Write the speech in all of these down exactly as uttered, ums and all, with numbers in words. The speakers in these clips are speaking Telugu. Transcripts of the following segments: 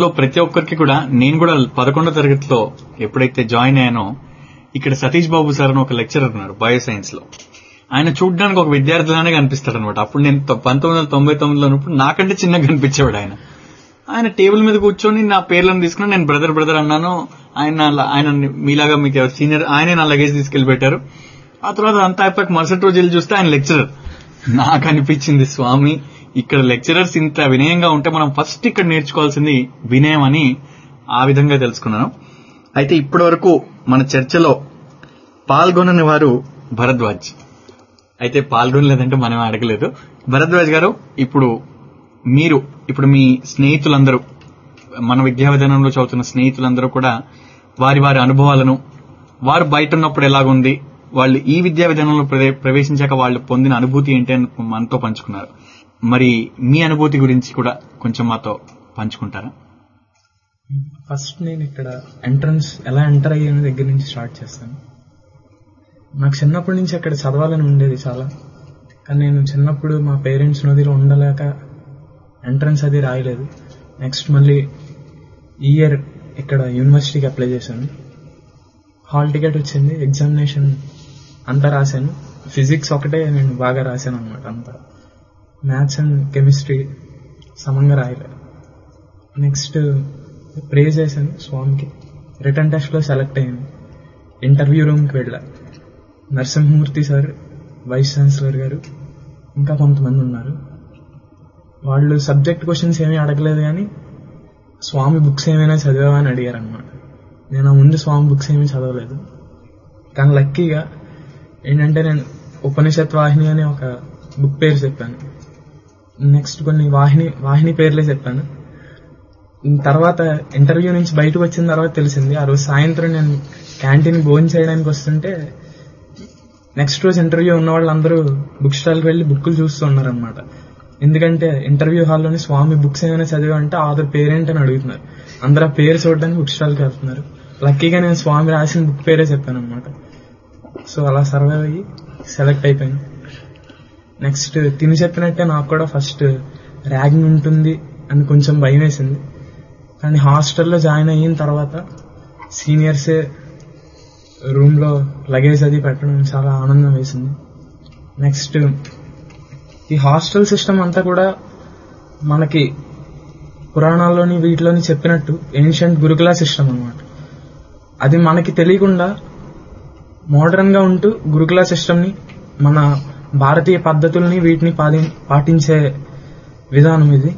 లో ప్రతి ఒక్కరికి కూడా, నేను కూడా పదకొండో తరగతిలో ఎప్పుడైతే జాయిన్ అయ్యానో, ఇక్కడ సతీష్ బాబు సార్ అని ఒక లెక్చరర్ ఉన్నారు బయో సైన్స్ లో. ఆయన చూడడానికి ఒక విద్యార్థిలానే కనిపిస్తాడు అనమాట. అప్పుడు నేను పంతొమ్మిది వందల తొంభై తొమ్మిదిలో ఉన్నప్పుడు నాకంటే చిన్నగా కనిపించేవాడు ఆయన. ఆయన టేబుల్ మీద కూర్చొని నా పేర్లను తీసుకుని నేను బ్రదర్ బ్రదర్ అన్నాను. ఆయన ఆయన మీలాగా మీకు సీనియర్, ఆయనే నా లగేజ్ తీసుకెళ్లి పెట్టారు. ఆ తర్వాత అంతా అయిపోయాక మరుసటి రోజు వెళ్ళి చూస్తే ఆయన లెక్చరర్. నాకు అనిపించింది, స్వామి ఇక్కడ లెక్చరర్స్ ఇంత వినయంగా ఉంటే మనం ఫస్ట్ ఇక్కడ నేర్చుకోవాల్సింది వినయం అని ఆ విధంగా తెలుసుకున్నాను. అయితే ఇప్పటి వరకు మన చర్చలో పాల్గొనని వారు భరద్వాజ్. అయితే పాల్గొనలేదంటే మనం అడగలేదు. భరద్వాజ్ గారు, ఇప్పుడు మీరు ఇప్పుడు మీ స్నేహితులందరూ, మన విద్యా విధానంలో చదువుతున్న స్నేహితులందరూ కూడా వారి వారి అనుభవాలను, వారు బయట ఉన్నప్పుడు ఎలాగుంది, వాళ్ళు ఈ విద్యా విధానంలో ప్రవేశించాక వాళ్ళు పొందిన అనుభూతి ఏంటి అని మనతో పంచుకున్నారు. మరి మీ అనుభూతి గురించి కూడా కొంచెం మాతో పంచుకుంటారా? ఫస్ట్ నేను ఇక్కడ ఎంట్రన్స్ ఎలా ఎంటర్ అయ్యే దగ్గర నుంచి స్టార్ట్ చేస్తాను. నాకు చిన్నప్పటి నుంచి అక్కడ చదవాలని ఉండేది చాలా. కానీ నేను చిన్నప్పుడు మా పేరెంట్స్ నదిలో ఉండలేక ఎంట్రన్స్ అది రాయలేదు. నెక్స్ట్ మళ్ళీ ఈ ఇయర్ ఇక్కడ యూనివర్సిటీకి అప్లై చేశాను. హాల్ టికెట్ వచ్చింది, ఎగ్జామినేషన్ అంతా రాశాను. ఫిజిక్స్ ఒకటే నేను బాగా రాశాను అనమాట. అంతా మ్యాథ్స్ అండ్ కెమిస్ట్రీ సమంగా రాయలేదు. నెక్స్ట్ ప్రే చేశాను స్వామికి. రిటర్న్ టెస్ట్లో సెలెక్ట్ అయ్యాను. ఇంటర్వ్యూ రూమ్కి వెళ్ళా. నరసింహమూర్తి సార్, వైస్ ఛాన్సలర్ గారు, ఇంకా కొంతమంది ఉన్నారు. వాళ్ళు సబ్జెక్ట్ క్వశ్చన్స్ ఏమీ అడగలేదు, కానీ స్వామి బుక్స్ ఏమైనా చదివావా అని అడిగారు అనమాట. నేను ఆ ముందు స్వామి బుక్స్ ఏమీ చదవలేదు. కానీ లక్కీగా ఏంటంటే నేను ఉపనిషత్ వాహిని అనే ఒక బుక్ పేరు చెప్పాను. నెక్స్ట్ కొన్ని వాహిని వాహిని పేర్లే చెప్పాను. తర్వాత ఇంటర్వ్యూ నుంచి బయటకు వచ్చిన తర్వాత తెలిసింది. ఆ రోజు సాయంత్రం నేను క్యాంటీన్ భోజనం చేయడానికి వస్తుంటే నెక్స్ట్ రోజు ఇంటర్వ్యూ ఉన్న వాళ్ళందరూ బుక్ స్టాల్కి వెళ్ళి బుక్కులు చూస్తూ ఉన్నారనమాట. ఎందుకంటే ఇంటర్వ్యూ హాల్లోని స్వామి బుక్స్ ఏమైనా చదివామంటే ఆధార్ పేరేంటని అడుగుతున్నారు. అందరూ ఆ పేరు చూడడానికి బుక్ స్టాల్కి వెళ్తున్నారు. లక్కీగా నేను స్వామి రాసిన బుక్ పేరే చెప్పాను అనమాట. సో అలా సర్వైవ్ అయ్యి సెలెక్ట్ అయిపోయాను. నెక్స్ట్ తిని చెప్పినట్టే నాకు కూడా ఫస్ట్ ర్యాగింగ్ ఉంటుంది అని కొంచెం భయం వేసింది. కానీ హాస్టల్లో జాయిన్ అయిన తర్వాత సీనియర్సే రూమ్లో లగేజ్ అది పెట్టడం చాలా ఆనందం వేసింది. నెక్స్ట్ ఈ హాస్టల్ సిస్టమ్ అంతా కూడా మనకి పురాణాల్లోని వీటిలోని చెప్పినట్టు ఏన్షియంట్ గురుకుల సిస్టమ్ అన్నమాట. అది మనకి తెలియకుండా మోడర్న్ గా ఉంటూ గురుకుల సిస్టమ్ ని, మన భారతీయ పద్ధతుల్ని వీటిని పాటించే విధానం ఇది.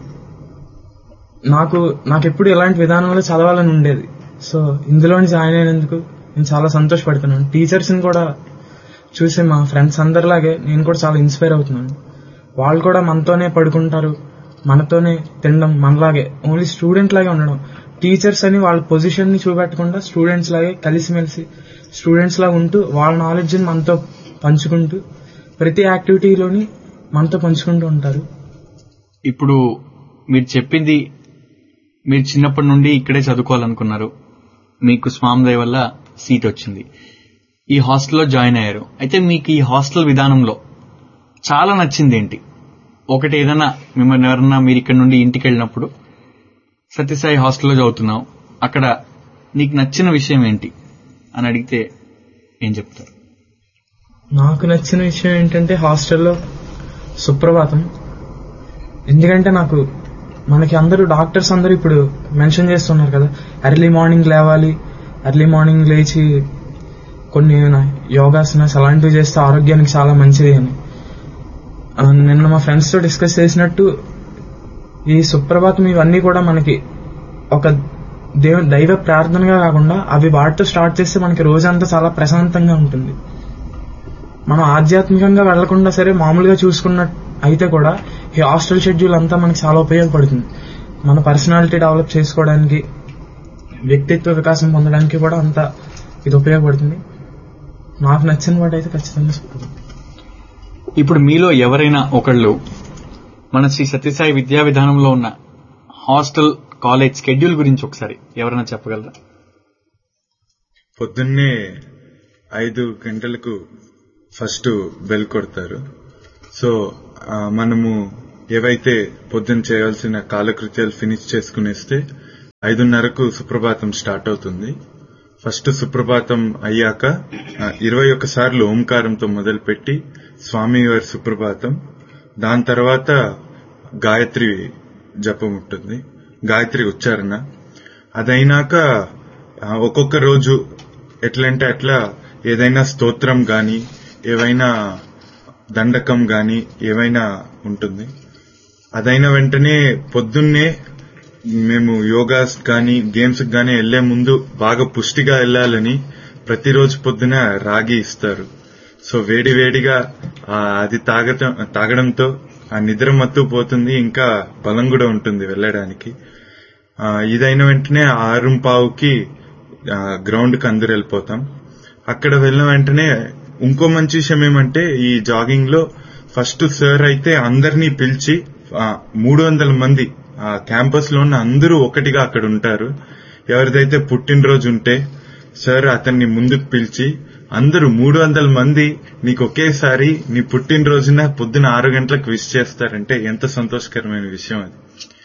నాకు నాకెప్పుడు ఇలాంటి విధానంలో చదవాలని ఉండేది. సో ఇందులోని జాయిన్ అయినందుకు నేను చాలా సంతోషపడుతున్నాను. టీచర్స్ని కూడా చూసి మా ఫ్రెండ్స్ అందరిలాగే నేను కూడా చాలా ఇన్స్పైర్ అవుతున్నాను. వాళ్ళు కూడా మనతోనే పడుకుంటారు, మనతోనే తినడం, మనలాగే ఓన్లీ స్టూడెంట్ లాగే ఉండడం. టీచర్స్ అని వాళ్ళ పొజిషన్ ని చూపెట్టకుండా స్టూడెంట్స్ లాగే కలిసిమెలిసి స్టూడెంట్స్ లాగా ఉంటూ వాళ్ళ నాలెడ్జ్ ని మనతో పంచుకుంటూ ప్రతి యాక్టివిటీలోని మనతో పంచుకుంటూ ఉంటారు. ఇప్పుడు మీరు చెప్పింది, మీరు చిన్నప్పటి నుండి ఇక్కడే చదువుకోవాలనుకున్నారు, మీకు స్వామి దయ వల్ల సీట్ వచ్చింది, ఈ హాస్టల్లో జాయిన్ అయ్యారు. అయితే మీకు ఈ హాస్టల్ విధానంలో చాలా నచ్చింది ఏంటి? ఒకటి ఏదైనా మిమ్మల్ని ఎవరన్నా మీరు ఇక్కడ నుండి ఇంటికి వెళ్ళినప్పుడు సత్యసాయి హాస్టల్లో చదువుతున్నావు, అక్కడ నీకు నచ్చిన విషయం ఏంటి అని అడిగితే ఏం చెప్తారు? నాకు నచ్చిన విషయం ఏంటంటే హాస్టల్లో సుప్రభాతం. ఎందుకంటే నాకు మనకి అందరూ డాక్టర్స్ అందరూ ఇప్పుడు మెన్షన్ చేస్తున్నారు కదా, ఎర్లీ మార్నింగ్ లేవాలి, ఎర్లీ మార్నింగ్ లేచి కొన్ని యోగాసనాస్ అలాంటివి చేస్తే ఆరోగ్యానికి చాలా మంచిది అని. నిన్న మా ఫ్రెండ్స్ తో డిస్కస్ చేసినట్టు ఈ సుప్రభాతం ఇవన్నీ కూడా మనకి ఒక దేవ దైవ ప్రార్థనగా కాకుండా అవి వాటితో స్టార్ట్ చేస్తే మనకి రోజంతా చాలా ప్రశాంతంగా ఉంటుంది. మనం ఆధ్యాత్మికంగా వెళ్లకుండా సరే మామూలుగా చూసుకున్న అయితే కూడా ఈ హాస్టల్ షెడ్యూల్ అంతా మనకి చాలా ఉపయోగపడుతుంది. మన పర్సనాలిటీ డెవలప్ చేసుకోవడానికి, వ్యక్తిత్వ వికాసం పొందడానికి కూడా అంతా ఇది ఉపయోగపడుతుంది. నాకు నచ్చిన వాటి అయితే ఖచ్చితంగా సుప్రభాతం. ఇప్పుడు మీలో ఎవరైనా ఒకళ్ళు మన శ్రీ సత్యసాయి విద్యా విధానంలో ఉన్న హాస్టల్ కాలేజ్ షెడ్యూల్ గురించి ఒకసారి ఎవరైనా చెప్పగలరా? పొద్దున్నే ఐదు గంటలకు ఫస్ట్ బెల్ కొడతారు. సో మనము ఏవైతే పొద్దున్న చేయాల్సిన కాలకృత్యాలు ఫినిష్ చేసుకునేస్తే ఐదున్నరకు సుప్రభాతం స్టార్ట్ అవుతుంది. ఫస్ట్ సుప్రభాతం అయ్యాక ఇరవై ఒక్క సార్లు ఓంకారంతో మొదలుపెట్టి స్వామివారి సుప్రభాతం, దాని తర్వాత గాయత్రి జపం ఉంటుంది, గాయత్రి ఉచ్చారణ. అదైనాక ఒక్కొక్క రోజు ఎట్లంటే అట్లా ఏదైనా స్తోత్రం గాని, ఏవైనా దండకం గాని ఏవైనా ఉంటుంది. అదైన వెంటనే పొద్దున్నే మేము యోగాస్ గాని గేమ్స్ గాని వెళ్లే ముందు బాగా పుష్టిగా వెళ్లాలని ప్రతిరోజు పొద్దున రాగి ఇస్తారు. సో వేడి వేడిగా అది తాగటం తాగడంతో ఆ నిద్ర మత్తు పోతుంది, ఇంకా బలం కూడా ఉంటుంది వెళ్ళడానికి. ఇదైన వెంటనే ఆరుంపావుకి గ్రౌండ్ కి అందరు వెళ్ళిపోతాం. అక్కడ వెళ్ళిన వెంటనే ఇంకో మంచి విషయం ఏమంటే, ఈ జాగింగ్ లో ఫస్ట్ సార్ అయితే అందరినీ పిలిచి మూడు వందల మంది క్యాంపస్ లో ఉన్న అందరూ ఒకటిగా అక్కడ ఉంటారు. ఎవరిదైతే పుట్టినరోజు ఉంటే సార్ అతన్ని ముందుకు పిలిచి అందరూ మూడు వందల మంది నీకు ఒకేసారి నీ పుట్టినరోజున పొద్దున ఆరు గంటలకు విష్ చేస్తారంటే ఎంత సంతోషకరమైన విషయం అది.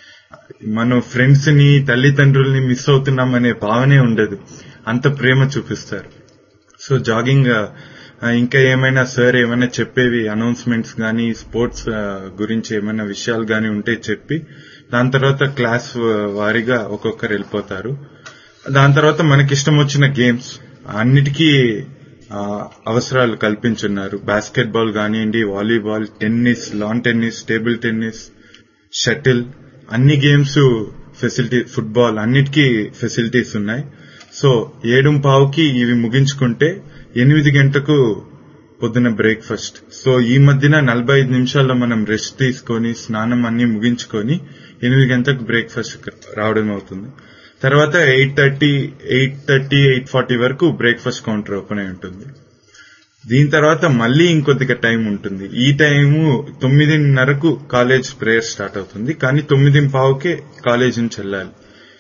మనం ఫ్రెండ్స్ ని తల్లిదండ్రుల్ని మిస్ అవుతున్నాం అనే భావనే ఉండదు, అంత ప్రేమ చూపిస్తారు. సో జాగింగ్ ఇంకా ఏమైనా సార్ ఏమైనా చెప్పేవి అనౌన్స్మెంట్స్ గానీ స్పోర్ట్స్ గురించి ఏమైనా విషయాలు గానీ ఉంటే చెప్పి దాని తర్వాత క్లాస్ వారీగా ఒక్కొక్కరు వెళ్ళిపోతారు. దాని తర్వాత మనకిష్టం వచ్చిన గేమ్స్ అన్నిటికీ అవసరాలు కల్పించున్నారు. బాస్కెట్ బాల్ కానివ్వండి, volleyball, tennis, lawn tennis, table tennis, shuttle, అన్ని గేమ్స్ ఫెసిలిటీ, ఫుట్బాల్ అన్నిటికీ ఫెసిలిటీస్ ఉన్నాయి. సో ఏడు పావుకి ఇవి ముగించుకుంటే ఎనిమిది గంటలకు పొద్దున బ్రేక్ఫాస్ట్. సో ఈ మధ్యన నలభై ఐదు నిమిషాల్లో మనం రెస్ట్ తీసుకొని స్నానం అన్ని ముగించుకొని ఎనిమిది గంటలకు బ్రేక్ఫాస్ట్ రావడం అవుతుంది. తర్వాత eight thirty eight thirty eight forty వరకు బ్రేక్ఫాస్ట్ కౌంటర్ ఓపెన్ అయి ఉంటుంది. దీని తర్వాత మళ్లీ ఇంకొద్దిగా టైం ఉంటుంది. ఈ టైము తొమ్మిదిన్నరకు కాలేజ్ ప్రేయర్ స్టార్ట్ అవుతుంది, కానీ తొమ్మిది పావుకే కాలేజ్ నుంచి వెళ్ళాలి.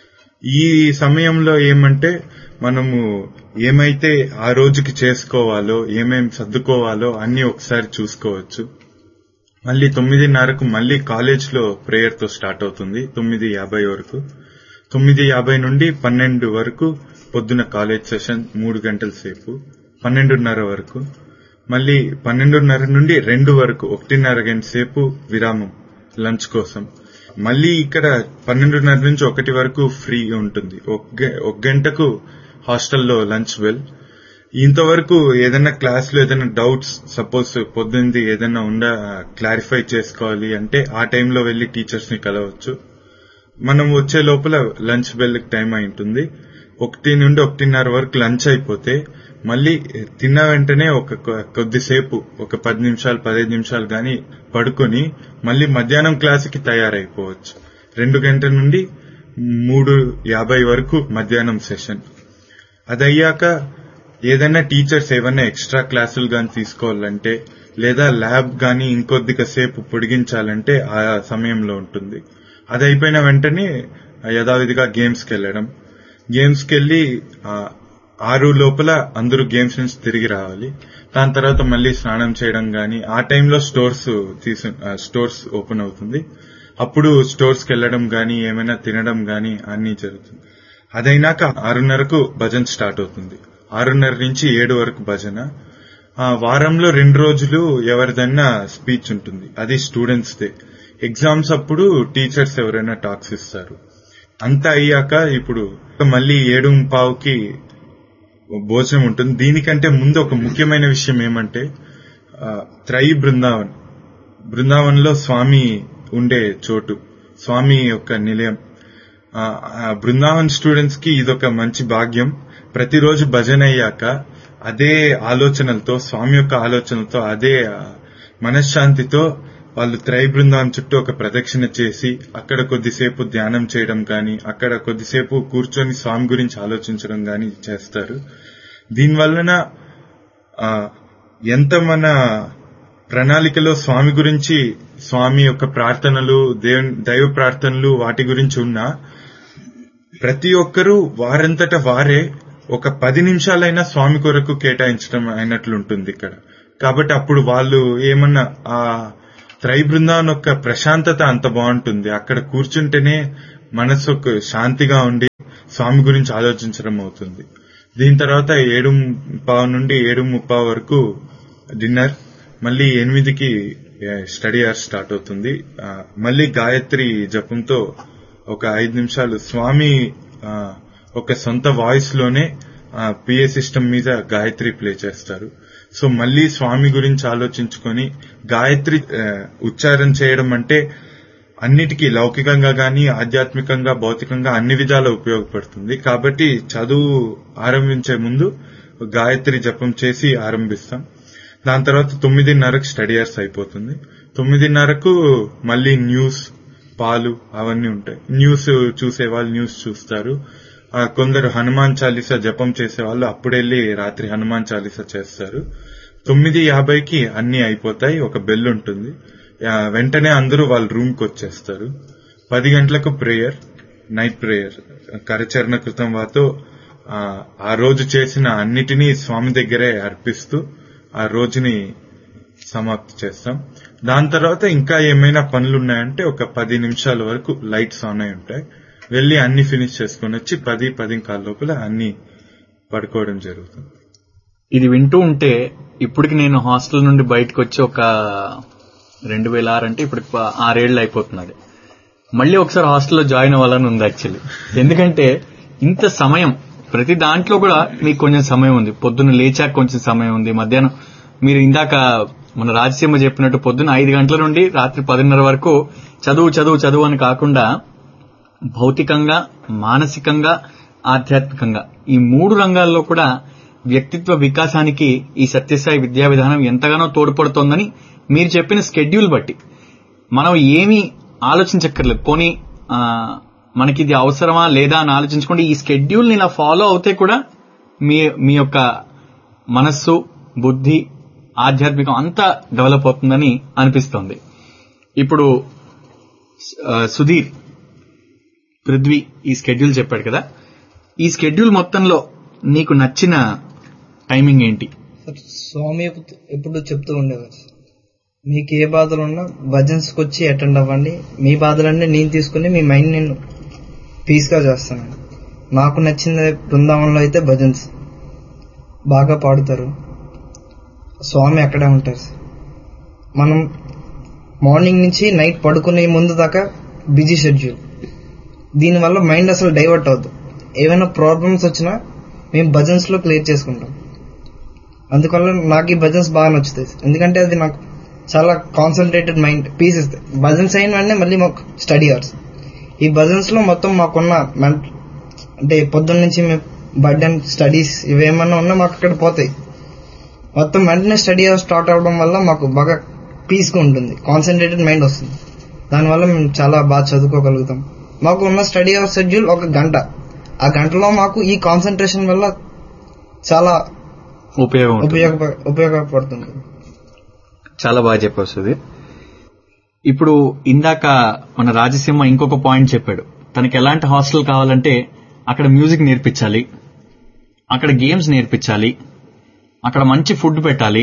ఈ సమయంలో ఏమంటే మనము ఏమైతే ఆ రోజుకి చేసుకోవాలో, ఏమేం సర్దుకోవాలో అన్ని ఒకసారి చూసుకోవచ్చు. మళ్లీ తొమ్మిదిన్నరకు మళ్లీ కాలేజ్ లో ప్రేయర్ తో స్టార్ట్ అవుతుంది తొమ్మిది యాభై వరకు. తొమ్మిది యాభై నుండి పన్నెండు వరకు పొద్దున కాలేజ్ సెషన్ మూడు గంటల సేపు, పన్నెండున్నర వరకు. మళ్లీ పన్నెండున్నర నుండి రెండు వరకు ఒకటిన్నర గంట సేపు విరామం లంచ్ కోసం. మళ్లీ ఇక్కడ పన్నెండున్నర నుంచి ఒకటి వరకు ఫ్రీ ఉంటుంది. ఒక గంటకు హాస్టల్లో లంచ్ బెల్. ఇంతవరకు ఏదైనా క్లాస్ లో ఏదైనా డౌట్స్ సపోజ్ పొద్దుంది ఏదైనా ఉండ క్లారిఫై చేసుకోవాలి అంటే ఆ టైంలో వెళ్లి టీచర్స్ ని కలవచ్చు. మనం వచ్చే లోపల లంచ్ బెల్ టైం అయి ఉంటుంది. ఒకటి నుండి ఒకటిన్నర వరకు లంచ్ అయిపోతే మళ్లీ తిన్న వెంటనే ఒక కొద్దిసేపు ఒక పది నిమిషాలు పదిహేను నిమిషాలు గాని పడుకొని మళ్లీ మధ్యాహ్నం క్లాసుకి తయారైపోవచ్చు. రెండు గంటల నుండి మూడు యాభై వరకు మధ్యాహ్నం సెషన్. అదయ్యాక ఏదైనా టీచర్స్ ఏమైనా ఎక్స్ట్రా క్లాసులు గాని తీసుకోవాలంటే లేదా ల్యాబ్ గాని ఇంకొద్దిగా సేపు పొడిగించాలంటే ఆ సమయంలో ఉంటుంది. అది అయిపోయిన వెంటనే యథావిధిగా గేమ్స్ కి వెళ్లడం. గేమ్స్ కి వెళ్లి ఆరు లోపల అందరూ గేమ్స్ నుంచి తిరిగి రావాలి. దాని తర్వాత మళ్లీ స్నానం చేయడం గాని, ఆ టైంలో స్టోర్స్ తీసు స్టోర్స్ ఓపెన్ అవుతుంది. అప్పుడు స్టోర్స్ కి వెళ్లడం గాని ఏమైనా తినడం గాని అన్ని జరుగుతుంది. అదైనాక ఆరున్నరకు భజన స్టార్ట్ అవుతుంది. ఆరున్నర నుంచి ఏడు వరకు భజన. వారంలో రెండు రోజులు ఎవరిదైనా స్పీచ్ ఉంటుంది, అది స్టూడెంట్స్ దే. ఎగ్జామ్స్ అప్పుడు టీచర్స్ ఎవరైనా టాక్స్ ఇస్తారు. అంతా అయ్యాక ఇప్పుడు మళ్లీ ఏడు పావుకి భోజనం ఉంటుంది. దీనికంటే ముందు ఒక ముఖ్యమైన విషయం ఏమంటే త్రై బృందావన్ బృందావన్ లో స్వామి ఉండే చోటు, స్వామి యొక్క నిలయం. బృందావన్ స్టూడెంట్స్ కి ఇదొక మంచి భాగ్యం. ప్రతిరోజు భజన అయ్యాక అదే ఆలోచనలతో, స్వామి యొక్క ఆలోచనలతో, అదే మనశ్శాంతితో వాళ్ళు త్రై బృందావన్ చుట్టూ ఒక ప్రదక్షిణ చేసి అక్కడ కొద్దిసేపు ధ్యానం చేయడం గాని, అక్కడ కొద్దిసేపు కూర్చొని స్వామి గురించి ఆలోచించడం గాని చేస్తారు. దీనివలన ఎంత మన ప్రణాళికలో స్వామి గురించి, స్వామి యొక్క ప్రార్థనలు, దైవ ప్రార్థనలు వాటి గురించి ఉన్నా ప్రతి ఒక్కరూ వారంతట వారే ఒక పది నిమిషాలైనా స్వామి కొరకు కేటాయించడం అయినట్లుంటుంది ఇక్కడ. కాబట్టి అప్పుడు వాళ్ళు ఏమన్నా ఆ త్రై బృందావన్ యొక్క ప్రశాంతత అంత బాగుంటుంది. అక్కడ కూర్చుంటేనే మనసు శాంతిగా ఉండి స్వామి గురించి ఆలోచించడం అవుతుంది. దీని తర్వాత ఏడు పావు నుండి ఏడు ముప్పావు వరకు డిన్నర్, మళ్ళీ ఎనిమిదికి స్టడీ అవర్ స్టార్ట్ అవుతుంది. మళ్ళీ గాయత్రి జపంతో ఒక ఐదు నిమిషాలు స్వామి ఒక సొంత వాయిస్ లోనే పిఏ సిస్టమ్ మీద గాయత్రి ప్లే చేస్తారు. సో మళ్ళీ స్వామి గురించి ఆలోచించుకొని గాయత్రి ఉచ్చారణ చేయడం అంటే అన్నిటికీ లౌకికంగా గాని ఆధ్యాత్మికంగా భౌతికంగా అన్ని విధాలు ఉపయోగపడుతుంది. కాబట్టి చదువు ఆరంభించే ముందు గాయత్రి జపం చేసి ఆరంభిస్తాం. దాని తర్వాత తొమ్మిదిన్నరకు స్టడీ అవర్స్ అయిపోతుంది. తొమ్మిదిన్నరకు మళ్ళీ న్యూస్, పాలు అవన్నీ ఉంటాయి. న్యూస్ చూసే వాళ్ళు న్యూస్ చూస్తారు. కొందరు హనుమాన్ చాలీసా జపం చేసే వాళ్ళు అప్పుడెళ్లి రాత్రి హనుమాన్ చాలీసా చేస్తారు. తొమ్మిది యాభైకి అన్ని అయిపోతాయి. ఒక బెల్ ఉంటుంది. వెంటనే అందరూ వాళ్ళ రూమ్ కి వచ్చేస్తారు. పది గంటలకు ప్రేయర్, నైట్ ప్రేయర్ కరచరణ కృతం వాతో ఆ రోజు చేసిన అన్నిటినీ స్వామి దగ్గరే అర్పిస్తూ ఆ రోజుని సమాప్తి చేస్తాం. దాని తర్వాత ఇంకా ఏమైనా పనులు ఉన్నాయంటే ఒక పది నిమిషాల వరకు లైట్స్ ఆన్ అయి ఉంటాయి. వెళ్లి అన్ని ఫినిష్ చేసుకుని వచ్చి పది పది కాల లోపల అన్ని పడుకోవడం జరుగుతుంది. ఇది వింటూ ఉంటే ఇప్పటికి నేను హాస్టల్ నుండి బయటకు వచ్చి ఒక రెండు వేల ఆరు అంటే ఇప్పుడు ఆరేళ్లు అయిపోతున్నది. మళ్ళీ ఒకసారి హాస్టల్లో జాయిన్ అవ్వాలని ఉంది యాక్చువల్లీ. ఎందుకంటే ఇంత సమయం ప్రతి దాంట్లో కూడా మీకు కొంచెం సమయం ఉంది. పొద్దున్న లేచాక కొంచెం సమయం ఉంది. మధ్యాహ్నం మీరు ఇందాక మన రాజసీమ చెప్పినట్టు పొద్దున్న ఐదు గంటల నుండి రాత్రి పదిన్నర వరకు చదువు చదువు చదువు అని కాకుండా భౌతికంగా, మానసికంగా, ఆధ్యాత్మికంగా ఈ మూడు రంగాల్లో కూడా వ్యక్తిత్వ వికాసానికి ఈ సత్యసాయి విద్యా విధానం ఎంతగానో తోడ్పడుతోందని మీరు చెప్పిన స్కెడ్యూల్ బట్టి మనం ఏమీ ఆలోచించక్కర్లేదు. పోనీ మనకి ఇది అవసరమా లేదా అని ఆలోచించుకోండి. ఈ స్కెడ్యూల్ ని ఇలా ఫాలో అవుతే కూడా మీ మీ యొక్క మనస్సు, బుద్ధి, ఆధ్యాత్మికం అంతా డెవలప్ అవుతుందని అనిపిస్తోంది. ఇప్పుడు సుధీర్, పృథ్వీ ఈ స్కెడ్యూల్ చెప్పాడు కదా, ఈ స్కెడ్యూల్ మొత్తంలో నీకు నచ్చిన టైమింగ్ ఏంటి? స్వామి ఎప్పుడు చెప్తూ ఉండేవారు, మీకు ఏ బాధలు ఉన్నా భజన్స్కి వచ్చి అటెండ్ అవ్వండి, మీ బాధలన్నీ నేను తీసుకుని మీ మైండ్ నేను పీస్గా చేస్తాను. నాకు నచ్చిన బృందావనంలో అయితే భజన్స్ బాగా పాడుతారు, స్వామి అక్కడే ఉంటారు. మనం మార్నింగ్ నుంచి నైట్ పడుకునే ముందు దాకా బిజీ షెడ్యూల్, దీనివల్ల మైండ్ అసలు డైవర్ట్ అవుతుంది. ఏమైనా ప్రాబ్లమ్స్ వచ్చినా మేము భజన్స్ లో క్లియర్ చేసుకుంటాం. అందువల్ల నాకు ఈ భజన్స్ బాగా నచ్చుతాయి. ఎందుకంటే అది నాకు చాలా కాన్సన్ట్రేటెడ్ మైండ్ పీస్ ఇస్తాయి. భజన్స్ అయిన వెంటనే మళ్ళీ మాకు స్టడీ అవర్స్. ఈ భజన్స్ లో మొత్తం మాకున్న అంటే పొద్దున్న నుంచి మేము బర్డెన్ స్టడీస్ ఇవేమన్నా ఉన్నా మాకు అక్కడ పోతాయి. మొత్తం వెంటనే స్టడీ అవర్స్ స్టార్ట్ అవడం వల్ల మాకు బాగా పీస్గా ఉంటుంది, కాన్సన్ట్రేటెడ్ మైండ్ వస్తుంది. దానివల్ల మేము చాలా బాగా చదువుకోగలుగుతాం. మాకు ఉన్న స్టడీ అవర్ షెడ్యూల్ ఒక గంట. ఆ గంటలో మాకు ఈ కాన్సన్ట్రేషన్ వల్ల చాలా ఉపయోగం ఉపయోగపడుతుంది. చాలా బాగా చెప్పారు సుధీర్. ఇప్పుడు ఇందాక మన రాజసింహ ఇంకొక పాయింట్ చెప్పాడు, తనకి ఎలాంటి హాస్టల్ కావాలంటే అక్కడ మ్యూజిక్ నేర్పించాలి, అక్కడ గేమ్స్ నేర్పించాలి, అక్కడ మంచి ఫుడ్ పెట్టాలి,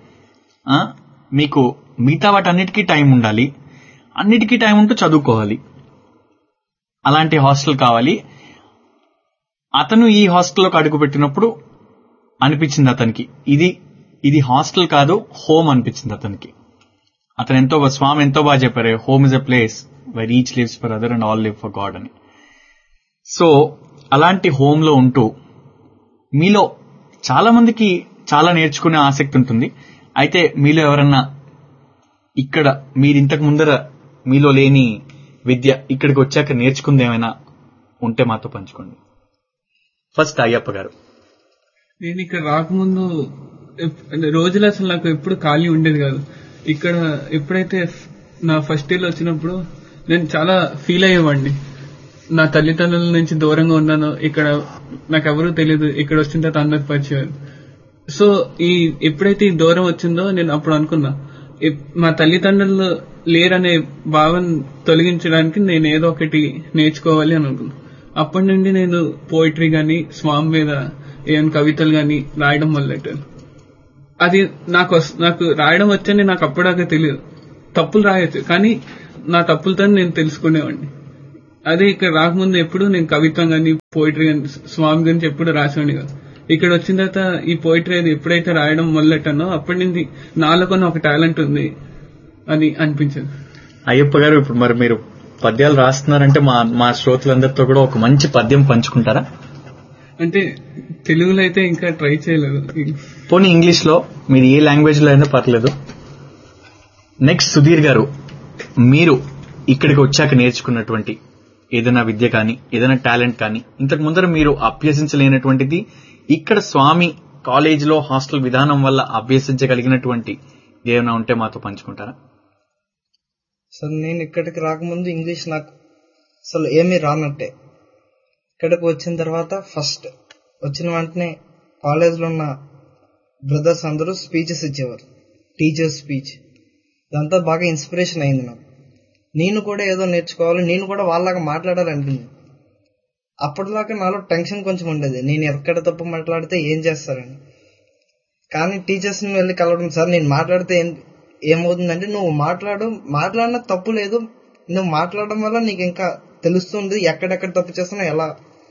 మీకు మిగతా వాటి అన్నిటికీ టైం ఉండాలి, అన్నిటికీ టైం ఉంటూ చదువుకోవాలి, అలాంటి హాస్టల్ కావాలి. అతను ఈ హాస్టల్లోకి అడుగు పెట్టినప్పుడు అనిపించింది అతనికి ఇది ఇది హాస్టల్ కాదు, హోమ్ అనిపించింది అతనికి. అతను ఎంతో స్వామి ఎంతో బాగా చెప్పారు, home is a place wire each lives for other and all live for God అని. సో అలాంటి హోమ్ లో ఉంటూ మీలో చాలా మందికి చాలా నేర్చుకునే ఆసక్తి ఉంటుంది. అయితే మీలో ఎవరన్నా ఇక్కడ మీరు ఇంతకు ముందర మీలో లేని విద్య ఇక్కడికి వచ్చాక నేర్చుకుంది ఏమైనా ఉంటే మాతో పంచుకోండి. ఫస్ట్ అయ్యప్ప గారు. నేను ఇక్కడ రాకముందు రోజులు అసలు నాకు ఎప్పుడు ఖాళీ ఉండేది కాదు. ఇక్కడ ఎప్పుడైతే నా ఫస్ట్ ఇయర్ వచ్చినప్పుడు నేను చాలా ఫీల్ అయ్యేవాడిని. నా తల్లిదండ్రుల నుంచి దూరంగా ఉన్నాను, ఇక్కడ నాకు ఎవరూ తెలియదు, ఇక్కడ వచ్చిన తర్వాత అందరికి పరిచయం. సో ఈ ఎప్పుడైతే ఈ దూరం వచ్చిందో నేను అప్పుడు అనుకున్నా, మా తల్లిదండ్రులు లేరనే భావన తొలగించడానికి నేను ఏదో ఒకటి నేర్చుకోవాలి అని అనుకున్నా. అప్పటి నుండి నేను పోయిటరీ గాని స్వామి మీద ఏమైనా కవితలు గాని రాయడం మొదలెట్టాను. అది నాకు నాకు రాయడం వచ్చని నాకు అప్పటిదాకా తెలియదు. తప్పులు రాయొచ్చు, కానీ నా తప్పులతో నేను తెలుసుకునేవాడిని. అదే ఇక్కడ రాకముందు ఎప్పుడు నేను కవిత్వం కానీ పోయిటరీ కానీ స్వామి గురించి ఎప్పుడు రాసేవాడిని కాదు. ఇక్కడ వచ్చిన తర్వాత ఈ పోయిటరీ అది ఎప్పుడైతే రాయడం మొదలెట్టానో అప్పటి నుంచి నాలో కొన్ని ఒక టాలెంట్ ఉంది అని అనిపించింది. అయ్యప్ప గారు, ఇప్పుడు మరి మీరు పద్యాలు రాస్తున్నారంటే మా మా శ్రోతలందరితో కూడా ఒక మంచి పద్యం పంచుకుంటారా? అంటే తెలుగులో అయితే ఇంకా ట్రై చేయలేదు. పోనీ ఇంగ్లీష్ లో, మీరు ఏ లాంగ్వేజ్ లో అయినా పర్లేదు. నెక్స్ట్ సుధీర్ గారు, మీరు ఇక్కడికి వచ్చాక నేర్చుకున్నటువంటి ఏదైనా విద్య కానీ ఏదైనా టాలెంట్ కానీ ఇంతకు ముందర మీరు అభ్యసించలేనటువంటిది ఇక్కడ స్వామి కాలేజీలో హాస్టల్ విధానం వల్ల అభ్యసించగలిగినటువంటి ఏమైనా ఉంటే మాతో పంచుకుంటారా? సార్, నేను ఇక్కడికి రాకముందు ఇంగ్లీష్ నాకు అసలు ఏమీ రానట్టే. ఇక్కడికి వచ్చిన తర్వాత ఫస్ట్ వచ్చిన వెంటనే కాలేజ్లో ఉన్న బ్రదర్స్ అందరూ స్పీచెస్ ఇచ్చేవారు, టీచర్స్ స్పీచ్. దాంతో బాగా ఇన్స్పిరేషన్ అయింది నాకు. నేను కూడా ఏదో నేర్చుకోవాలి, నేను కూడా వాళ్ళలాగా మాట్లాడాలనిపించింది. అప్పటిదాకా నాలో టెన్షన్ కొంచెం ఉండేది, నేను ఎక్కడ తప్పు మాట్లాడితే ఏం చేస్తారని. కానీ టీచర్స్ని వెళ్ళి కలవడం, సార్ నేను మాట్లాడితే ఏం ఏమవుతుందంటే నువ్వు మాట్లాడు, మాట్లాడినా తప్పు లేదు, నువ్వు మాట్లాడడం వల్ల నీకు ఇంకా తెలుస్తుంది ఎక్కడెక్కడ తప్పు చేస్తున్నావు, ఎలా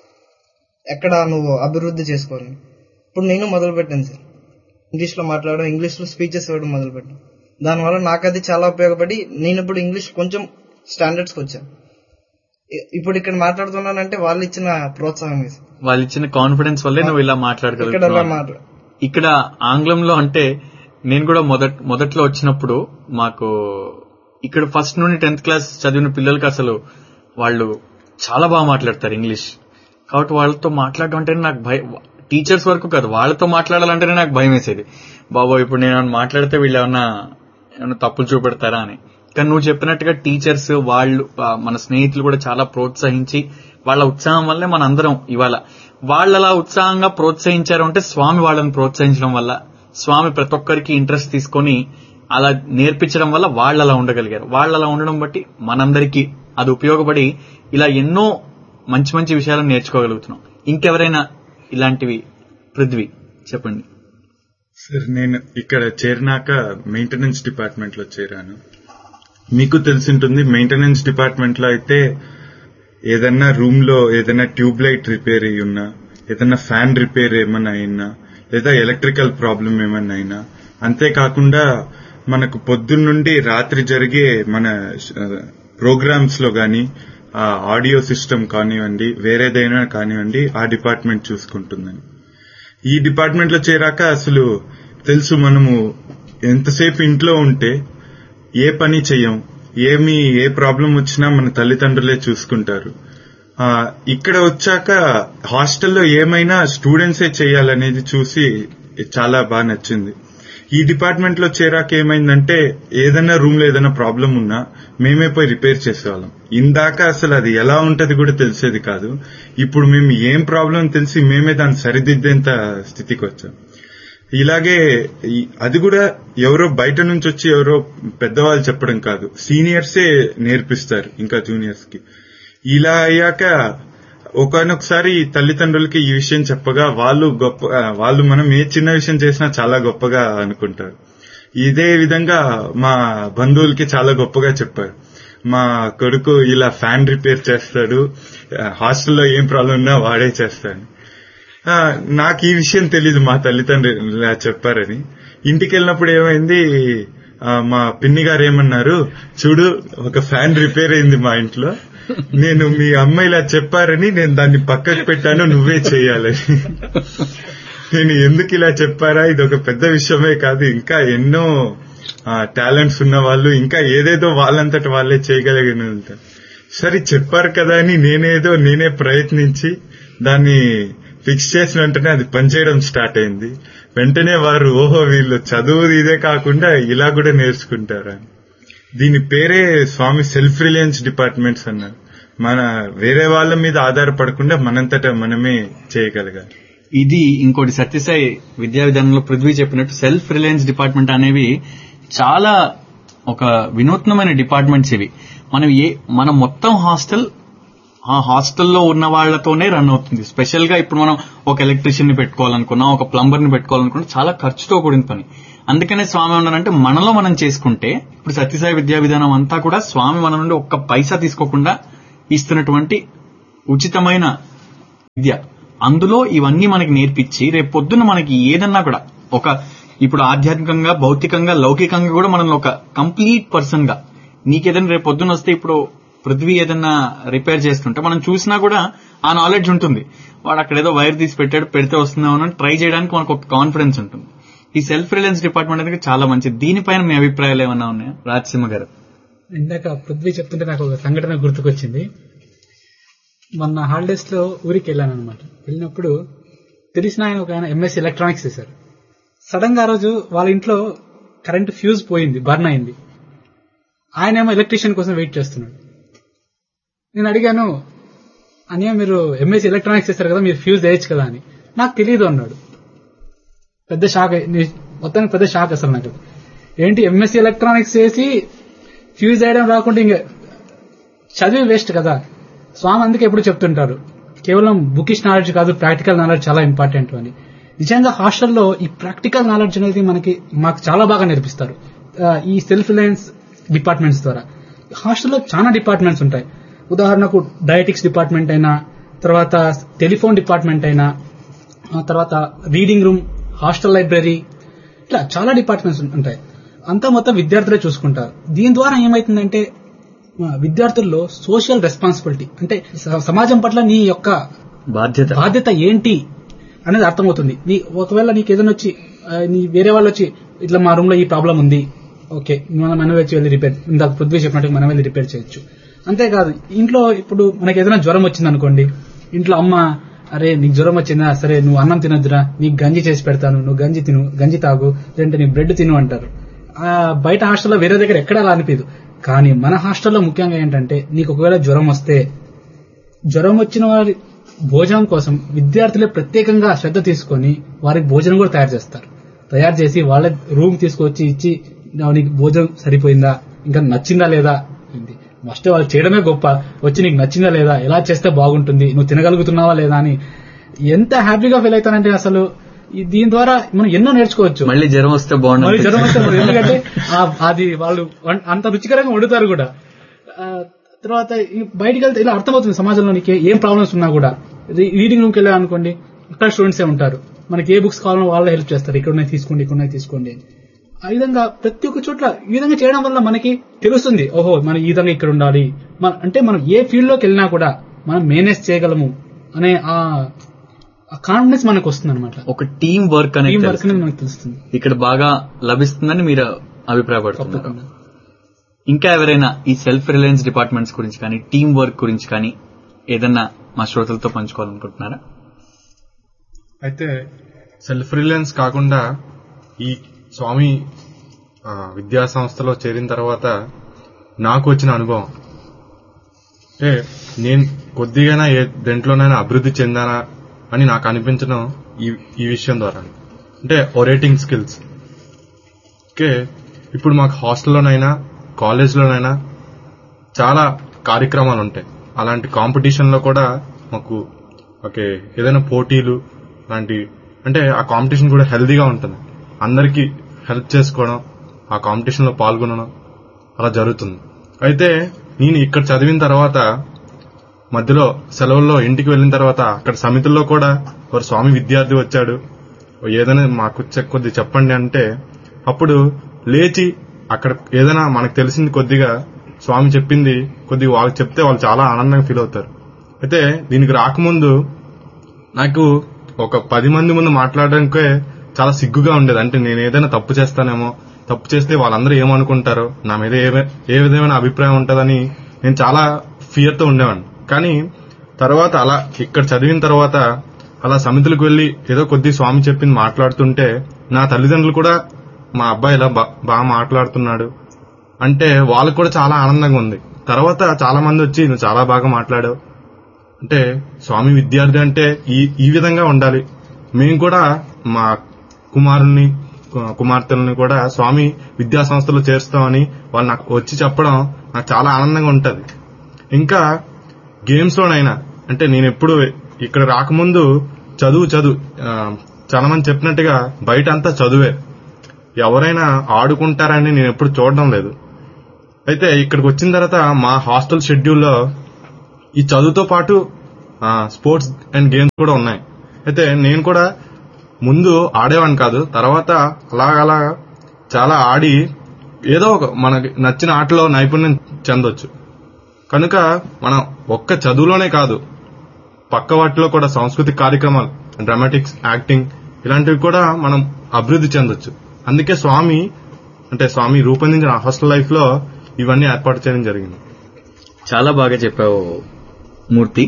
ఎక్కడ నువ్వు అభివృద్ధి చేసుకోవాలి. ఇప్పుడు నేను మొదలు పెట్టాను సార్ ఇంగ్లీష్లో మాట్లాడడం, ఇంగ్లీష్లో స్పీచెస్ ఇవ్వడం మొదలు పెట్టాను. దానివల్ల నాకు అది చాలా ఉపయోగపడి నేను ఇప్పుడు ఇంగ్లీష్ కొంచెం స్టాండర్డ్స్కి వచ్చాను. ఇప్పుడు ఇక్కడ మాట్లాడుతున్నానంటే వాళ్ళు ఇచ్చిన ప్రోత్సాహం, వాళ్ళు ఇచ్చిన కాన్ఫిడెన్స్ వల్లే నువ్వు ఇలా మాట్లాడగలుగుతావు. ఇక్కడ ఆంగ్లంలో అంటే నేను కూడా మొదట్ మొదట్లో వచ్చినప్పుడు మాకు ఇక్కడ ఫస్ట్ నుండి టెన్త్ క్లాస్ చదివిన పిల్లలకి అసలు వాళ్ళు చాలా బాగా మాట్లాడతారు ఇంగ్లీష్. కాబట్టి వాళ్ళతో మాట్లాడడం అంటేనే నాకు భయం. టీచర్స్ వరకు కాదు, వాళ్ళతో మాట్లాడాలంటేనే నాకు భయం వేసేది. బాబో ఇప్పుడు నేను ఏమైనా మాట్లాడితే వీళ్ళు ఏమన్నా ఏమన్నా తప్పులు చూపెడతారా అని. కానీ నువ్వు చెప్పినట్టుగా టీచర్స్ వాళ్ళు, మన స్నేహితులు కూడా చాలా ప్రోత్సహించి వాళ్ళ ఉత్సాహం వల్లే మన అందరం ఇవాళ వాళ్ళు అలా ఉత్సాహంగా ప్రోత్సహించారు అంటే స్వామి వాళ్ళని ప్రోత్సహించడం వల్ల, స్వామి ప్రతి ఒక్కరికి ఇంట్రెస్ట్ తీసుకొని అలా నేర్పించడం వల్ల వాళ్ళు అలా ఉండగలిగారు. వాళ్ళు అలా ఉండడం బట్టి మనందరికీ అది ఉపయోగపడి ఇలా ఎన్నో మంచి మంచి విషయాలను నేర్చుకోగలుగుతున్నాం. ఇంకెవరైనా ఇలాంటివి? పృథ్వీ చెప్పండి. సార్, నేను ఇక్కడ చేరినాక మెయింటెనెన్స్ డిపార్ట్మెంట్ లో చేరాను. మీకు తెలిసింటుంది, మెయింటెనెన్స్ డిపార్ట్మెంట్ లో అయితే ఏదన్నా రూమ్ లో ఏదైనా ట్యూబ్ లైట్ రిపేర్ అయ్యి ఉన్నా, ఏదన్నా ఫ్యాన్ రిపేర్ ఏమన్నా అయినా, లేదా ఎలక్ట్రికల్ ప్రాబ్లం ఏమన్నా అయినా, అంతేకాకుండా మనకు పొద్దున్నుండి రాత్రి జరిగే మన ప్రోగ్రామ్స్ లో గాని ఆ ఆడియో సిస్టమ్ కానివ్వండి, వేరేదైనా కానివ్వండి, ఆ డిపార్ట్మెంట్ చూసుకుంటుందని. ఈ డిపార్ట్మెంట్ లో చేరాక అసలు తెలుసు, మనము ఎంతసేపు ఇంట్లో ఉంటే ఏ పని చెయ్యం, ఏమి ఏ ప్రాబ్లం వచ్చినా మన తల్లిదండ్రులే చూసుకుంటారు. ఇక్కడ వచ్చాక హాస్టల్లో ఏమైనా స్టూడెంట్సే చేయాలనేది చూసి చాలా బాగా నచ్చింది. ఈ డిపార్ట్మెంట్ లో చేరాక ఏమైందంటే ఏదైనా రూమ్ లో ఏదైనా ప్రాబ్లం ఉన్నా మేమే పోయి రిపేర్ చేసేవాళ్ళం. ఇందాక అసలు అది ఎలా ఉంటది కూడా తెలిసేది కాదు. ఇప్పుడు మేము ఏం ప్రాబ్లం తెలిసి మేమే దాన్ని సరిదిద్దేంత స్థితికి వచ్చాం. ఇలాగే అది కూడా ఎవరో బయట నుంచి వచ్చి ఎవరో పెద్దవాళ్ళు చెప్పడం కాదు, సీనియర్సే నేర్పిస్తారు ఇంకా జూనియర్స్ కి. ఇలా అయ్యాక ఒకనొకసారి తల్లిదండ్రులకి ఈ విషయం చెప్పగా వాళ్ళు గొప్ప వాళ్ళు మనం ఏ చిన్న విషయం చేసినా చాలా గొప్పగా అనుకుంటారు. ఇదే విధంగా మా బంధువులకి చాలా గొప్పగా చెప్పారు, మా కొడుకు ఇలా ఫ్యాన్ రిపేర్ చేస్తాడు, హాస్టల్లో ఏం ప్రాబ్లం ఉన్నా వాడే చేస్తాడు. నాకు ఈ విషయం తెలీదు, మా తల్లిదండ్రులు ఇలా చెప్పారని. ఇంటికి వెళ్ళినప్పుడు ఏమైంది, మా పిన్ని గారు ఏమన్నారు, చూడు ఒక ఫ్యాన్ రిపేర్ అయింది మా ఇంట్లో, నేను మీ అమ్మ ఇలా చెప్పారని నేను దాన్ని పక్కకు పెట్టాను, నువ్వే చెయ్యాలని. నేను ఎందుకు ఇలా చెప్పారా, ఇది ఒక పెద్ద విషయమే కాదు, ఇంకా ఎన్నో టాలెంట్స్ ఉన్న వాళ్ళు ఇంకా ఏదేదో వాళ్ళంతట వాళ్ళే చేయగలిగిన ఉంటారు. సరే చెప్పారు కదా అని నేనేదో నేనే ప్రయత్నించి దాన్ని ఫిక్స్ చేసిన వెంటనే అది పనిచేయడం స్టార్ట్ అయింది. వెంటనే వారు ఓహో వీళ్ళు చదువు ఇదే కాకుండా ఇలా కూడా నేర్చుకుంటారా. దీని పేరే స్వామి సెల్ఫ్ రిలయన్స్ డిపార్ట్మెంట్స్ అన్నారు. మన వేరే వాళ్ళ మీద ఆధారపడకుండా మనంతటా మనమే చేయగలగాలి. ఇది ఇంకోటి సత్యసాయి విద్యా విధానంలో పృథ్వీ చెప్పినట్టు సెల్ఫ్ రిలయన్స్ డిపార్ట్మెంట్ అనేవి చాలా ఒక వినూత్నమైన డిపార్ట్మెంట్స్ ఇవి. మనం ఏ మన మొత్తం హాస్టల్ ఆ హాస్టల్లో ఉన్న వాళ్లతోనే రన్ అవుతుంది. స్పెషల్ గా ఇప్పుడు మనం ఒక ఎలక్ట్రీషియన్ ని పెట్టుకోవాలనుకున్నా, ఒక ప్లంబర్ ని పెట్టుకోవాలనుకున్నా చాలా ఖర్చుతో కూడిన పని. అందుకనే స్వామి ఉన్నారంటే మనలో మనం చేసుకుంటే, ఇప్పుడు సత్యసాయి విద్యా విధానం అంతా కూడా స్వామి మన నుండి ఒక్క పైసా తీసుకోకుండా ఇస్తున్నటువంటి ఉచితమైన విద్య. అందులో ఇవన్నీ మనకి నేర్పించి రేపు పొద్దున్న మనకి ఏదన్నా కూడా ఒక ఇప్పుడు ఆధ్యాత్మికంగా, భౌతికంగా, లౌకికంగా కూడా మనం ఒక కంప్లీట్ పర్సన్ గా నీకేదైనా రేపు పొద్దున్న వస్తే ఇప్పుడు పృథ్వీ ఏదన్నా రిపేర్ చేస్తుంటే మనం చూసినా కూడా ఆ నాలెడ్జ్ ఉంటుంది. వాడు అక్కడ ఏదో వైర్ తీసి పెట్టాడు, పెడితే వస్తుందేమో ట్రై చేయడానికి మనకు ఒక కాన్ఫిడెన్స్ ఉంటుంది. ఈ సెల్ఫ్ రిలయన్స్ డిపార్ట్మెంట్ అనేది చాలా మంచిది. దీనిపైన మీ అభిప్రాయాలు ఏమన్నా ఉన్నాయా రాజసింహ గారు? ఇందాక పృథ్వీ చెప్తుంటే నాకు ఒక సంఘటన గుర్తుకొచ్చింది. మొన్న హాలిడేస్ లో ఊరికి వెళ్ళాను అనమాట. వెళ్ళినప్పుడు తెలిసిన ఆయన ఒక ఆయన ఎంఎస్సీ ఎలక్ట్రానిక్స్ చేశారు. సడన్ గా ఆ రోజు వాళ్ళ ఇంట్లో కరెంట్ ఫ్యూజ్ పోయింది, బర్న్ అయింది. ఆయన ఏమో ఎలక్ట్రీషియన్ కోసం వెయిట్ చేస్తున్నాడు. నేను అడిగాను, అన్నయ్య మీరు ఎంఎస్సీ ఎలక్ట్రానిక్స్ చేశారు కదా, మీరు ఫ్యూజ్ వేయచ్చు కదా అని. నాకు తెలియదు అన్నాడు. పెద్ద షాక్, మొత్తానికి పెద్ద షాక్ అసలు నాకు. ఏంటి ఎంఎస్సీ ఎలక్ట్రానిక్స్ చేసి ఫ్యూజ్ వేయడం రాకుండా ఇంకా చదివి వేస్ట్ కదా. స్వామి అందుకే ఎప్పుడు చెప్తుంటారు, కేవలం బుకిష్ నాలెడ్జ్ కాదు, ప్రాక్టికల్ నాలెడ్జ్ చాలా ఇంపార్టెంట్ అని. నిజంగా హాస్టల్లో ఈ ప్రాక్టికల్ నాలెడ్జ్ అనేది మనకి మాకు చాలా బాగా నేర్పిస్తారు ఈ సెల్ఫ్ రిలయన్స్ డిపార్ట్మెంట్స్ ద్వారా. హాస్టల్లో చాలా డిపార్ట్మెంట్స్ ఉంటాయి. ఉదాహరణకు డయటిక్స్ డిపార్ట్మెంట్ అయినా, తర్వాత టెలిఫోన్ డిపార్ట్మెంట్ అయినా, తర్వాత రీడింగ్ రూమ్, హాస్టల్ లైబ్రరీ, ఇట్లా చాలా డిపార్ట్మెంట్స్ ఉంటాయి. అంతా మొత్తం విద్యార్థులే చూసుకుంటారు. దీని ద్వారా ఏమైతుందంటే విద్యార్థుల్లో సోషల్ రెస్పాన్సిబిలిటీ అంటే సమాజం పట్ల నీ యొక్క బాధ్యత బాధ్యత ఏంటి అనేది అర్థమవుతుంది. నీ ఒకవేళ నీకు ఏదైనా వచ్చి నీ వేరే వాళ్ళు వచ్చి ఇట్లా మా రూమ్ లో ఈ ప్రాబ్లం ఉంది, ఓకే మనం మనం వచ్చి వెళ్ళి రిపేర్, ఇందాక పృథ్వీ చెప్పినట్టు మనం వెళ్ళి రిపేర్ చేయొచ్చు. అంతేకాదు ఇంట్లో ఇప్పుడు మనకి ఏదైనా జ్వరం వచ్చింది అనుకోండి, ఇంట్లో అమ్మ అరే నీకు జ్వరం వచ్చిందా, సరే నువ్వు అన్నం తినొద్దురా, నీకు గంజి చేసి పెడతాను, నువ్వు గంజి తిను, గంజి తాగు, లేదంటే నీ బ్రెడ్ తిను అంటారు. బయట హాస్టల్లో వేరే దగ్గర ఎక్కడ అలా అనిపించదు. కానీ మన హాస్టల్లో ముఖ్యంగా ఏంటంటే నీకు ఒకవేళ జ్వరం వస్తే జ్వరం వచ్చిన వారి భోజనం కోసం విద్యార్థులే ప్రత్యేకంగా శ్రద్ధ తీసుకొని వారికి భోజనం కూడా తయారు చేస్తారు. తయారు చేసి వాళ్ళ రూమ్ తీసుకొచ్చి ఇచ్చి నీకు భోజనం సరిపోయిందా, ఇంకా నచ్చిందా లేదా, ఫస్ట్ వాళ్ళు చేయడమే గొప్ప, వచ్చి నీకు నచ్చిందా లేదా, ఎలా చేస్తే బాగుంటుంది, నువ్వు తినగలుగుతున్నావా లేదా అని ఎంత హ్యాపీగా ఫీల్ అవుతానంటే అసలు దీని ద్వారా మనం ఎన్నో నేర్చుకోవచ్చు. మళ్ళీ జ్వరం వస్తే బాగుంటుంది, జ్వరం వస్తే ఎందుకంటే అది వాళ్ళు అంత రుచికరంగా వండుతారు కూడా. తర్వాత బయటికి వెళ్తే ఇలా అర్థమవుతుంది సమాజంలో నీకు ఏం ప్రాబ్లమ్స్ ఉన్నా కూడా. రీడింగ్ రూమ్కి వెళ్ళా అనుకోండి, ఇక్కడ స్టూడెంట్సే ఉంటారు, మనకి ఏ బుక్స్ కావాలో వాళ్ళే హెల్ప్ చేస్తారు, ఇక్కడ ఉన్నాయి తీసుకోండి, ఇక్కడ ఉన్నాయి తీసుకోండి. ఆ విధంగా ప్రతి ఒక్క చోట్ల ఈ విధంగా చేయడం వల్ల మనకి తెలుస్తుంది, ఓహో మనం ఈ విధంగా ఇక్కడ ఉండాలి, అంటే మనం ఏ ఫీల్డ్ లోకి వెళ్ళినా కూడా మనం మేనేజ్ చేయగలము అనే ఆ కాన్ఫిడెన్స్ మనకు వస్తుంది అనమాట. ఒక టీం వర్క్ అనేది టీం వర్క్ అనేది మనకు తెలుస్తుంది, ఇక్కడ బాగా లభిస్తుందని మీరు అభిప్రాయపడుతున్నారు. ఇంకా ఎవరైనా ఈ సెల్ఫ్ రిలయన్స్ డిపార్ట్మెంట్స్ గురించి కానీ టీం వర్క్ గురించి కానీ ఏదన్నా మా శ్రోతలతో పంచుకోవాలనుకుంటున్నారా? అయితే సెల్ఫ్ రిలయన్స్ కాకుండా ఈ స్వామి విద్యా సంస్థలో చేరిన తర్వాత నాకు వచ్చిన అనుభవం అంటే నేను కొద్దిగా ఏ దేంట్లోనైనా అభివృద్ధి చెందానా అని నాకు అనిపించడం ఈ విషయం ద్వారా. అంటే ఒరేటింగ్ స్కిల్స్. ఓకే, ఇప్పుడు మాకు హాస్టల్లోనైనా కాలేజ్లోనైనా చాలా కార్యక్రమాలు ఉంటాయి. అలాంటి కాంపిటీషన్లో కూడా మాకు ఓకే ఏదైనా పోటీలు లాంటి, అంటే ఆ కాంపిటీషన్ కూడా హెల్దీగా ఉంటుంది, అందరికీ హెల్ప్ చేసుకోవడం, ఆ కాంపిటీషన్ లో పాల్గొనడం అలా జరుగుతుంది. అయితే నేను ఇక్కడ చదివిన తర్వాత మధ్యలో సెలవుల్లో ఇంటికి వెళ్ళిన తర్వాత అక్కడ సమితుల్లో కూడా ఒక స్వామి విద్యార్థి వచ్చాడు, ఏదైనా మాకు కొద్ది చెప్పండి అంటే అప్పుడు లేచి అక్కడ ఏదైనా మనకు తెలిసింది కొద్దిగా స్వామి చెప్పింది కొద్దిగా వాళ్ళకి చెప్తే వాళ్ళు చాలా ఆనందంగా ఫీల్ అవుతారు. అయితే దీనికి రాకముందు నాకు ఒక పది మంది ముందు మాట్లాడడానికే చాలా సిగ్గుగా ఉండేది. అంటే నేను ఏదైనా తప్పు చేస్తానేమో, తప్పు చేస్తే వాళ్ళందరూ ఏమనుకుంటారో, నా మీద ఏ విధమైన అభిప్రాయం ఉంటుందని నేను చాలా ఫియర్తో ఉండేవాడిని. కానీ తర్వాత అలా ఇక్కడ చదివిన తర్వాత అలా సమితులకు వెళ్లి ఏదో కొద్ది స్వామి చెప్పింది మాట్లాడుతుంటే నా తల్లిదండ్రులు కూడా మా అబ్బాయి ఇలా బాగా మాట్లాడుతున్నాడు అంటే వాళ్ళకు కూడా చాలా ఆనందంగా ఉంది. తర్వాత చాలా మంది వచ్చి నువ్వు చాలా బాగా మాట్లాడావు, అంటే స్వామి విద్యార్థి అంటే ఈ ఈ విధంగా ఉండాలి, మేము కూడా మా కుమారుణ్ణి కుమార్తెలని కూడా స్వామి విద్యా సంస్థలో చేరుస్తామని వాళ్ళు నాకు వచ్చి చెప్పడం నాకు చాలా ఆనందంగా ఉంటది. ఇంకా గేమ్స్ లోనైనా, అంటే నేను ఎప్పుడు ఇక్కడ రాకముందు చదువు చదువు చాలా మంది చెప్పినట్టుగా బయట అంతా చదువే, ఎవరైనా ఆడుకుంటారని నేను ఎప్పుడు చూడడం లేదు. అయితే ఇక్కడికి వచ్చిన తర్వాత మా హాస్టల్ షెడ్యూల్లో ఈ చదువుతో పాటు స్పోర్ట్స్ అండ్ గేమ్స్ కూడా ఉన్నాయి. అయితే నేను కూడా ముందు ఆడేవాడిని కాదు, తర్వాత అలాగలా చాలా ఆడి ఏదో ఒక మనకి నచ్చిన ఆటలో నైపుణ్యం చెందొచ్చు. కనుక మనం ఒక్క చదువులోనే కాదు, పక్క వాటిలో కూడా సాంస్కృతిక కార్యక్రమాలు, డ్రామాటిక్స్, యాక్టింగ్ ఇలాంటివి కూడా మనం అభివృద్ధి చెందొచ్చు. అందుకే స్వామి అంటే స్వామి రూపొందించిన హాస్టల్ లైఫ్ లో ఇవన్నీ ఏర్పాటు చేయడం జరిగింది. చాలా బాగా చెప్పావు మూర్తి.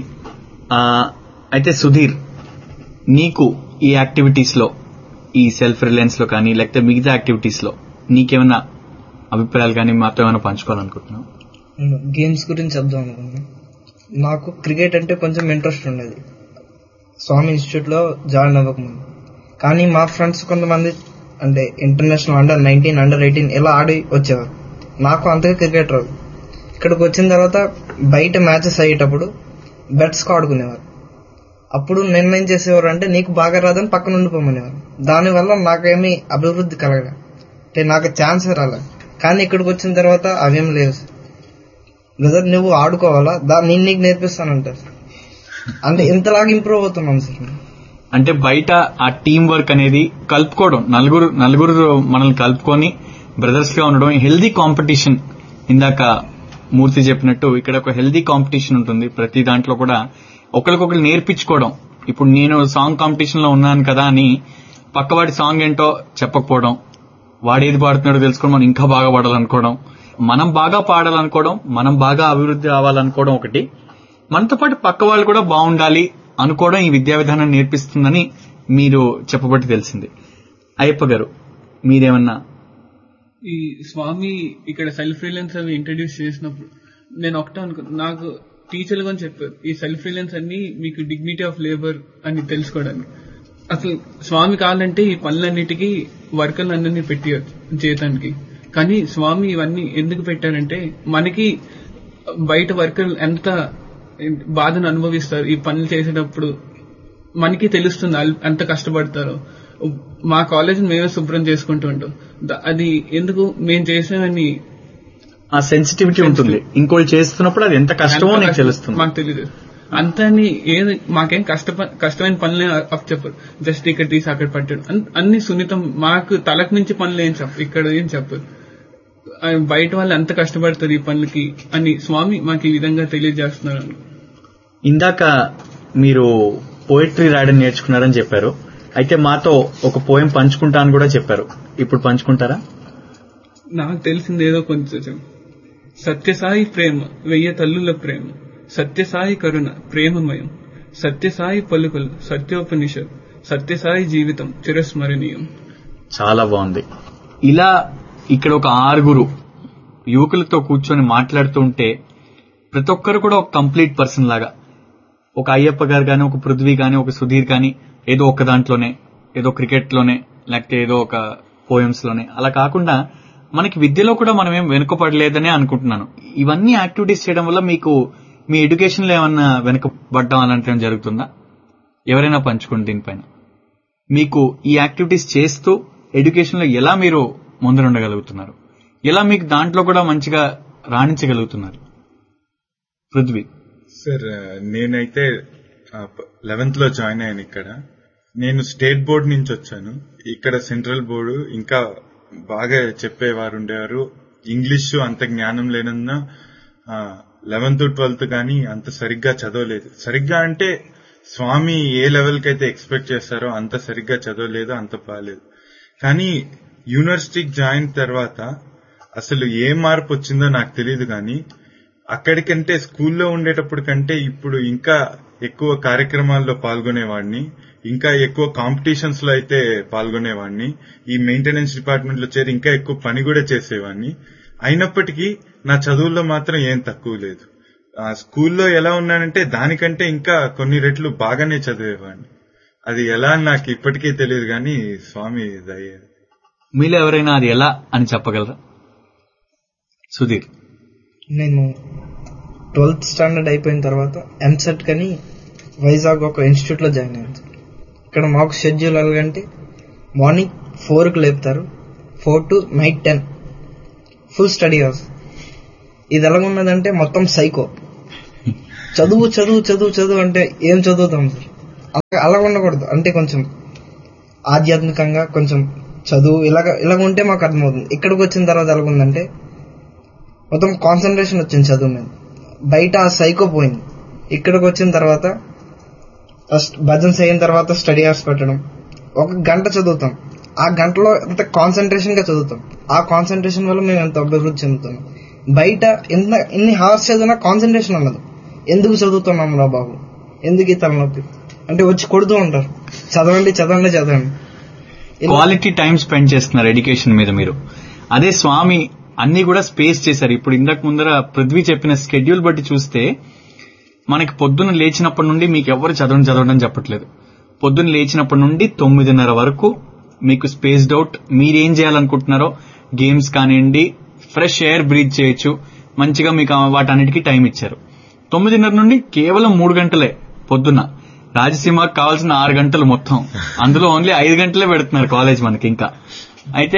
అయితే సుధీర్, నీకు ఈ యాక్టివిటీస్ లో, ఈ సెల్ఫ్ రిలయన్స్ లో కానీ లేకపోతే మిగతా యాక్టివిటీస్ లో నీకేమైనా అభిప్రాయాలు కానీ మాతో ఏమైనా పంచుకోవాలనుకుంటున్నావు? గేమ్స్ గురించి చెప్దాం అనుకున్నాను. నాకు క్రికెట్ అంటే కొంచెం ఇంట్రెస్ట్ ఉండేది స్వామి ఇన్స్టిట్యూట్ లో జాయిన్ అవ్వకముందు. కానీ మా ఫ్రెండ్స్ కొంతమంది అంటే international under nineteen under eighteen ఇలా ఆడి వచ్చేవారు. నాకు అంతగా క్రికెట్ రాదు. ఇక్కడికి వచ్చిన తర్వాత బయట మ్యాచెస్ అయ్యేటప్పుడు బెట్స్ ఆడుకునేవారు. అప్పుడు నిర్ణయం చేసేవారు అంటే నీకు బాగా రాదని పక్కన ఉండిపోమనేవారు. దానివల్ల నాకేమీ అభివృద్ధి కలగలేదు, అంటే నాకు ఛాన్స్ రాలేదు. కానీ ఇక్కడికి వచ్చిన తర్వాత అవేం లేవు. బ్రదర్ నువ్వు ఆడుకోవాలా, దాన్ని నేను నీకు నేర్పిస్తానంటారు. అంటే ఇంతలాగా ఇంప్రూవ్ అవుతున్నాం సార్. అంటే బయట ఆ టీం వర్క్ అనేది కలుపుకోవడం, నలుగురు నలుగురు మనల్ని కలుపుకొని బ్రదర్స్ గా ఉండడం, హెల్దీ కాంపిటీషన్. ఇందాక మూర్తి చెప్పినట్టు ఇక్కడ ఒక హెల్దీ కాంపిటీషన్ ఉంటుంది. ప్రతి దాంట్లో కూడా ఒకరికొకరు నేర్పించుకోవడం. ఇప్పుడు నేను సాంగ్ కాంపిటీషన్ లో ఉన్నాను కదా అని పక్కవాడి సాంగ్ ఏంటో చెప్పకపోవడం, వాడేది పాడుతున్నాడో తెలుసుకొని మనం ఇంకా బాగా పాడాలనుకోవడం, మనం బాగా పాడాలనుకోవడం, మనం బాగా అభివృద్ధి అవ్వాలనుకోవడం ఒకటి, మనతో పాటు పక్క వాళ్ళు కూడా బాగుండాలి అనుకోవడం ఈ విద్యా విధానం నేర్పిస్తుందని మీరు చెప్పబట్టి తెలిసింది. అయ్యప్ప గారు, మీరేమన్నా? ఈ స్వామి ఇక్కడ సెల్ఫ్ రిలయన్స్ అవి ఇంట్రడ్యూస్ చేసినప్పుడు నేను ఒకటే అనుకో, నాకు టీచర్లు అని చెప్పారు ఈ సెల్ఫ్ రిలయన్స్ అన్ని మీకు డిగ్నిటీ ఆఫ్ లేబర్ అని తెలుసుకోవడానికి. అసలు స్వామి కావాలంటే ఈ పనులన్నిటికీ వర్కర్లు అందరినీ పెట్టియచ్చు జీతానికి. కానీ స్వామి ఇవన్నీ ఎందుకు పెట్టారంటే మనకి బయట వర్కర్లు ఎంత బాధను అనుభవిస్తారు ఈ పనులు చేసేటప్పుడు మనకి తెలుస్తుంది ఎంత కష్టపడతారో. మా కాలేజ్ మేమే శుభ్రం చేసుకుంటూ ఉంటాం. అది ఎందుకు మేము చేసామని ఆ సెన్సిటివిటీ ఉంటుంది. ఇంకోటి చేస్తున్నప్పుడు అది ఎంత కష్టమో నీకు తెలుస్తుంది, మాకు తెలియదు. అంతని ఏది మాకేం కష్ట కష్టమైన పనులే అప్ చెప్పరు. జస్ట్ ఇక్కడ తీసి అక్కడ పట్టాడు అన్ని సున్నితం. మాకు తలకు మించి పనులు ఏం చెప్ప ఇక్కడ ఏం చెప్పరు. బయట వాళ్ళు ఎంత కష్టపడతారు ఈ పనులకి అని స్వామి మాకు ఈ విధంగా తెలియజేస్తున్నారు. ఇందాక మీరు పోయిటరీ రాయడం నేర్చుకున్నారని చెప్పారు. అయితే మాతో ఒక పోయం పంచుకుంటా అని కూడా చెప్పారు. ఇప్పుడు పంచుకుంటారా? నాకు తెలిసింది ఏదో కొంచెం. సత్యసాయి ప్రేమ వెయ్య తల్లుల ప్రేమ, సత్యసాయి కరుణ ప్రేమమయం, సత్యసాయి పలుకులు సత్యోపనిషత్, సత్యసాయి జీవితం చిరస్మరణీయం. చాలా బాగుంది. ఇలా ఇక్కడ ఒక ఆరుగురు యువకులతో కూర్చొని మాట్లాడుతూ ఉంటే ప్రతి ఒక్కరు కూడా ఒక కంప్లీట్ పర్సన్ లాగా, ఒక అయ్యప్ప గారు కానీ, ఒక పృథ్వీ కానీ, ఒక సుధీర్ కానీ ఏదో ఒక దాంట్లోనే, ఏదో క్రికెట్ లోనే, లేకపోతే ఏదో ఒక పోయమ్స్ లోనే, అలా కాకుండా మనకి విద్యలో కూడా మనం ఏం వెనుకపడలేదనే అనుకుంటున్నాను. ఇవన్నీ యాక్టివిటీస్ చేయడం వల్ల మీకు మీ ఎడ్యుకేషన్ లో ఏమన్నా వెనుకబడ్డం అలాంటివి జరుగుతుందా? ఎవరైనా పంచుకోండి దీనిపైన. మీకు ఈ యాక్టివిటీస్ చేస్తూ ఎడ్యుకేషన్ లో ఎలా మీరు ముందరుండగలుగుతున్నారు, ఎలా మీకు దాంట్లో కూడా మంచిగా రాణించగలుగుతున్నారు? పృథ్వీ సార్, నేనైతే లెవెన్త్ లో జాయిన్ అయ్యాను. ఇక్కడ నేను స్టేట్ బోర్డు నుంచి వచ్చాను. ఇక్కడ సెంట్రల్ బోర్డు ఇంకా బాగా చెప్పేవారు ఉండేవారు. ఇంగ్లీషు అంత జ్ఞానం లేనన్నా లెవెన్త్ ట్వెల్త్ కానీ అంత సరిగ్గా చదవలేదు. సరిగ్గా అంటే స్వామి ఏ లెవెల్ కి అయితే ఎక్స్పెక్ట్ చేస్తారో అంత సరిగ్గా చదవలేదు, అంత బాగాలేదు. కానీ యూనివర్సిటీకి జాయిన్ తర్వాత అసలు ఏ మార్పు వచ్చిందో నాకు తెలియదు. కానీ అక్కడికంటే స్కూల్లో ఉండేటప్పుడు కంటే ఇప్పుడు ఇంకా ఎక్కువ కార్యక్రమాల్లో పాల్గొనేవాడిని, ఇంకా ఎక్కువ కాంపిటీషన్స్ లో అయితే పాల్గొనేవాడిని. ఈ మెయింటెనెన్స్ డిపార్ట్మెంట్ లో చేరి ఇంకా ఎక్కువ పని కూడా చేసేవాడిని. అయినప్పటికీ నా చదువుల్లో మాత్రం ఏం తక్కువ లేదు. స్కూల్లో ఎలా ఉన్నానంటే దానికంటే ఇంకా కొన్ని రెట్లు బాగానే చదివేవాడిని. అది ఎలా అని నాకు ఇప్పటికీ తెలియదు, కానీ స్వామి దయ. మీలో ఎవరైనా అది ఎలా అని చెప్పగలరా? సుధీర్, నేను ట్వెల్త్ స్టాండర్డ్ అయిపోయిన తర్వాత ఎంసెట్ కని వైజాగ్ ఒక ఇన్స్టిట్యూట్ లో జాయిన్ అయ్యాను. ఇక్కడ మాకు షెడ్యూల్ ఎలాగంటే మార్నింగ్ ఫోర్ కు లేపుతారు, four to night ten full study hours. ఇది ఎలాగున్నదంటే మొత్తం సైకో. చదువు చదువు చదువు చదువు అంటే ఏం చదువుతాం సార్? అలా ఉండకూడదు. అంటే కొంచెం ఆధ్యాత్మికంగా కొంచెం చదువు ఇలాగ ఇలాగ ఉంటే మాకు అర్థమవుతుంది. ఇక్కడికి వచ్చిన తర్వాత ఎలాగుందంటే మొత్తం కాన్సన్ట్రేషన్ వచ్చింది చదువు మీద. బయట ఆ సైకో పోయింది. ఇక్కడికి వచ్చిన తర్వాత ఫస్ట్ భజన్స్ అయిన తర్వాత స్టడీ అవర్స్ పెట్టడం. ఒక గంట చదువుతాం, ఆ గంటలో ఎంత కాన్సన్ట్రేషన్ గా చదువుతాం. ఆ కాన్సన్ట్రేషన్ వల్ల మేము ఎంత అభివృద్ధి చెందుతున్నాం. బయట ఎంత ఎన్ని హార్స్ చదివినా కాన్సన్ట్రేషన్ ఉండదు. ఎందుకు చదువుతున్నాం రా బాబు, ఎందుకు ఈ తలనొప్పి అంటే వచ్చి కొడుతూ ఉంటారు. చదవండి చదవండి చదవండి. క్వాలిటీ టైం స్పెండ్ చేస్తున్నారు ఎడ్యుకేషన్ మీద మీరు. అదే స్వామి అన్ని కూడా స్పేస్ చేశారు. ఇప్పుడు ఇందాక ముందర పృథ్వీ చెప్పిన స్కెడ్యూల్ బట్టి చూస్తే మనకి పొద్దున్న లేచినప్పటి నుండి మీకు ఎవరు చదవడం చదవడం చెప్పట్లేదు. పొద్దున్న లేచినప్పటి నుండి తొమ్మిదిన్నర వరకు మీకు స్పేస్డ్ అవుట్. మీరేం చేయాలనుకుంటున్నారో గేమ్స్ కానివ్వండి, ఫ్రెష్ ఎయిర్ బ్రీత్ చేయొచ్చు, మంచిగా మీకు వాటన్నిటికీ టైం ఇచ్చారు. తొమ్మిదిన్నర నుండి కేవలం మూడు గంటలే పొద్దున్న. రాజసీమకు కావాల్సిన ఆరు గంటలు మొత్తం, అందులో ఓన్లీ ఐదు గంటలే పెడుతున్నారు కాలేజ్ మనకి ఇంకా. అయితే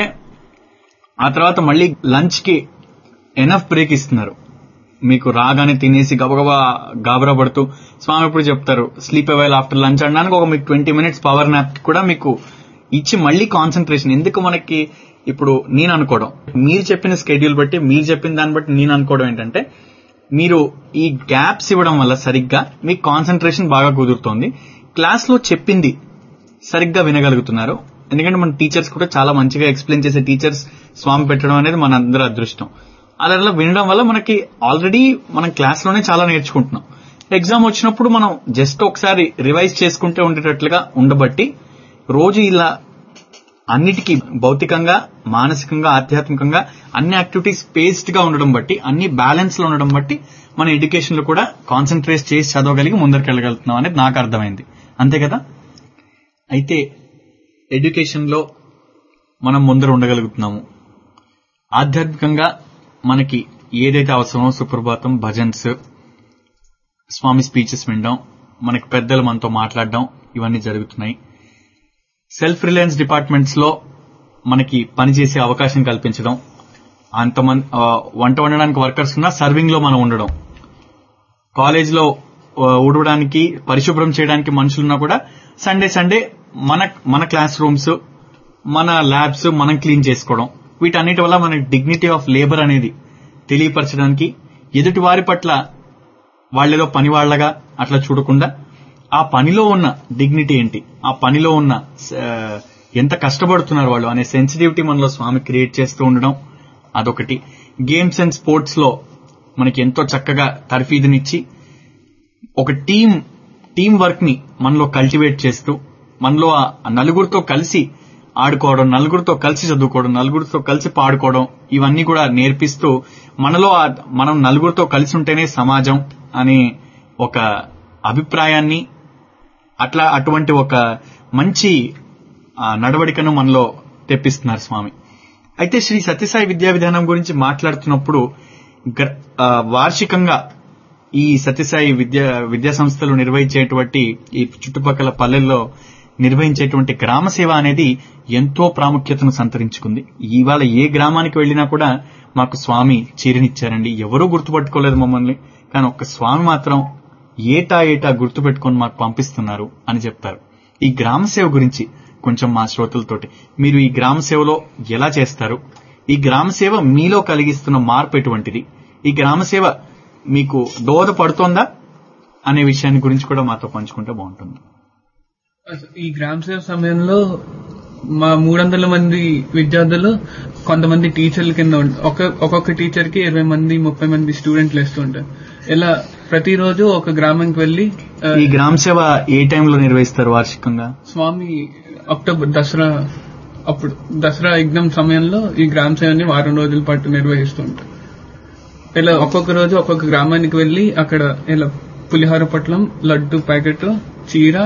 ఆ తర్వాత మళ్ళీ లంచ్ కి ఎనఫ్ బ్రేక్ ఇస్తున్నారు. మీకు రాగానే తినేసి గబగబా గాబరా పడుతూ స్వామి ఎప్పుడు చెప్తారు స్లీప్ అవైల్ ఆఫ్టర్ లంచ్ అనడానికి ఒక మీకు ట్వంటీ మినిట్స్ పవర్ నాప్ కూడా మీకు ఇచ్చి మళ్ళీ కాన్సన్ట్రేషన్. ఎందుకు మనకి ఇప్పుడు నేను అనుకోవడం, మీరు చెప్పిన స్కెడ్యూల్ బట్టి మీరు చెప్పిన దాన్ని బట్టి నేను అనుకోవడం ఏంటంటే మీరు ఈ గ్యాప్స్ ఇవ్వడం వల్ల సరిగ్గా మీకు కాన్సన్ట్రేషన్ బాగా కుదురుతోంది. క్లాస్ లో చెప్పింది సరిగ్గా వినగలుగుతున్నారు. ఎందుకంటే మన టీచర్స్ కూడా చాలా మంచిగా ఎక్స్ప్లెయిన్ చేసే టీచర్స్ స్వామి పెట్టడం అనేది మన అందరి అదృష్టం. అలా వినడం వల్ల మనకి ఆల్రెడీ మనం క్లాస్ లోనే చాలా నేర్చుకుంటున్నాం. ఎగ్జామ్ వచ్చినప్పుడు మనం జస్ట్ ఒకసారి రివైజ్ చేసుకుంటే ఉండేటట్లుగా ఉండబట్టి రోజు ఇలా అన్నిటికీ భౌతికంగా, మానసికంగా, ఆధ్యాత్మికంగా అన్ని యాక్టివిటీస్ స్పేస్డ్ గా ఉండడం బట్టి, అన్ని బ్యాలెన్స్ లో ఉండడం బట్టి మన ఎడ్యుకేషన్ లో కూడా కాన్సన్ట్రేట్ చేసి చదవగలిగి ముందరికెళ్ళగలుగుతున్నాం అనేది నాకు అర్థమైంది. అంతే కదా? అయితే ఎడ్యుకేషన్ లో మనం ముందర ఉండగలుగుతున్నాము. ఆధ్యాత్మికంగా మనకి ఏదైతే అవసరమో సుప్రభాతం, భజన్స్, స్వామి స్పీచెస్ వినడం, మనకి పెద్దలు మనతో మాట్లాడడం, ఇవన్నీ జరుగుతున్నాయి. సెల్ఫ్ రిలయన్స్ డిపార్ట్మెంట్స్ లో మనకి పనిచేసే అవకాశం కల్పించడం, అంతమంది వంట వండడానికి వర్కర్స్ ఉన్నా సర్వింగ్ లో మనం ఉండడం, కాలేజ్ లో ఊడవడానికి, పరిశుభ్రం చేయడానికి మనుషులున్నా కూడా సండే సండే మన మన క్లాస్ రూమ్స్, మన ల్యాబ్స్ మనం క్లీన్ చేసుకోవడం, వీటన్నిటి వల్ల మనకి డిగ్నిటీ ఆఫ్ లేబర్ అనేది తెలియపరచడానికి, ఎదుటి వారి పట్ల వాళ్ళేదో పని వాళ్లగా అట్లా చూడకుండా ఆ పనిలో ఉన్న డిగ్నిటీ ఏంటి, ఆ పనిలో ఉన్న ఎంత కష్టపడుతున్నారు వాళ్ళు అనే సెన్సిటివిటీ మనలో స్వామి క్రియేట్ చేస్తూ ఉండడం అదొకటి. గేమ్స్ అండ్ స్పోర్ట్స్ లో మనకి ఎంతో చక్కగా తర్ఫీదునిచ్చి ఒక టీం టీం వర్క్ ని మనలో కల్టివేట్ చేస్తూ, మనలో ఆ నలుగురితో కలిసి ఆడుకోవడం, నలుగురితో కలిసి చదువుకోవడం, నలుగురితో కలిసి పాడుకోవడం, ఇవన్నీ కూడా నేర్పిస్తూ మనలో మనం నలుగురితో కలిసి ఉంటేనే సమాజం అనే ఒక అభిప్రాయాన్ని, అట్లా అటువంటి ఒక మంచి నడవడికను మనలో తెప్పిస్తున్నారు స్వామి. అయితే శ్రీ సత్యసాయి విద్యా విధానం గురించి మాట్లాడుతున్నప్పుడు వార్షికంగా ఈ సత్యసాయి విద్యా విద్యా సంస్థలు నిర్వహించేటువంటి ఈ చుట్టుపక్కల పల్లెల్లో నిర్వహించేటువంటి గ్రామ సేవ అనేది ఎంతో ప్రాముఖ్యతను సంతరించుకుంది. ఇవాళ ఏ గ్రామానికి వెళ్లినా కూడా మాకు స్వామి చీరనిచ్చారండి, ఎవరూ గుర్తుపట్టుకోలేదు మమ్మల్ని, కానీ ఒక్క స్వామి మాత్రం ఏటా ఏటా గుర్తుపెట్టుకొని మాకు పంపిస్తున్నారు అని చెప్తారు. ఈ గ్రామ సేవ గురించి కొంచెం మా శ్రోతలతోటి, మీరు ఈ గ్రామ సేవలో ఎలా చేస్తారు, ఈ గ్రామ సేవ మీలో కలిగిస్తున్న మార్పు ఎటువంటిది, ఈ గ్రామ సేవ మీకు దోహదపడుతోందా అనే విషయాన్ని గురించి కూడా మాతో పంచుకుంటే బాగుంటుంది. ఈ గ్రామ సేవ సమయంలో మా మూడు వందల మంది విద్యార్థులు కొంతమంది టీచర్ల కింద ఒక ఒక్కొక్క టీచర్ కి ఇరవై మంది ముప్పై మంది స్టూడెంట్లు వేస్తుంటారు. ఇలా ప్రతిరోజు ఒక గ్రామానికి వెళ్లి ఈ గ్రామ సేవ ఏ టైంలో నిర్వహిస్తారు వార్షికంగా? స్వామి అక్టోబర్ దసరా అప్పుడు దసరా యజ్ఞం సమయంలో ఈ గ్రామ సేవని వారం రోజుల పాటు నిర్వహిస్తుంటారు. ఇలా ఒక్కొక్క రోజు ఒక్కొక్క గ్రామానికి వెళ్లి అక్కడ ఇలా పులిహోర పొట్లం, లడ్డు ప్యాకెట్, చీర,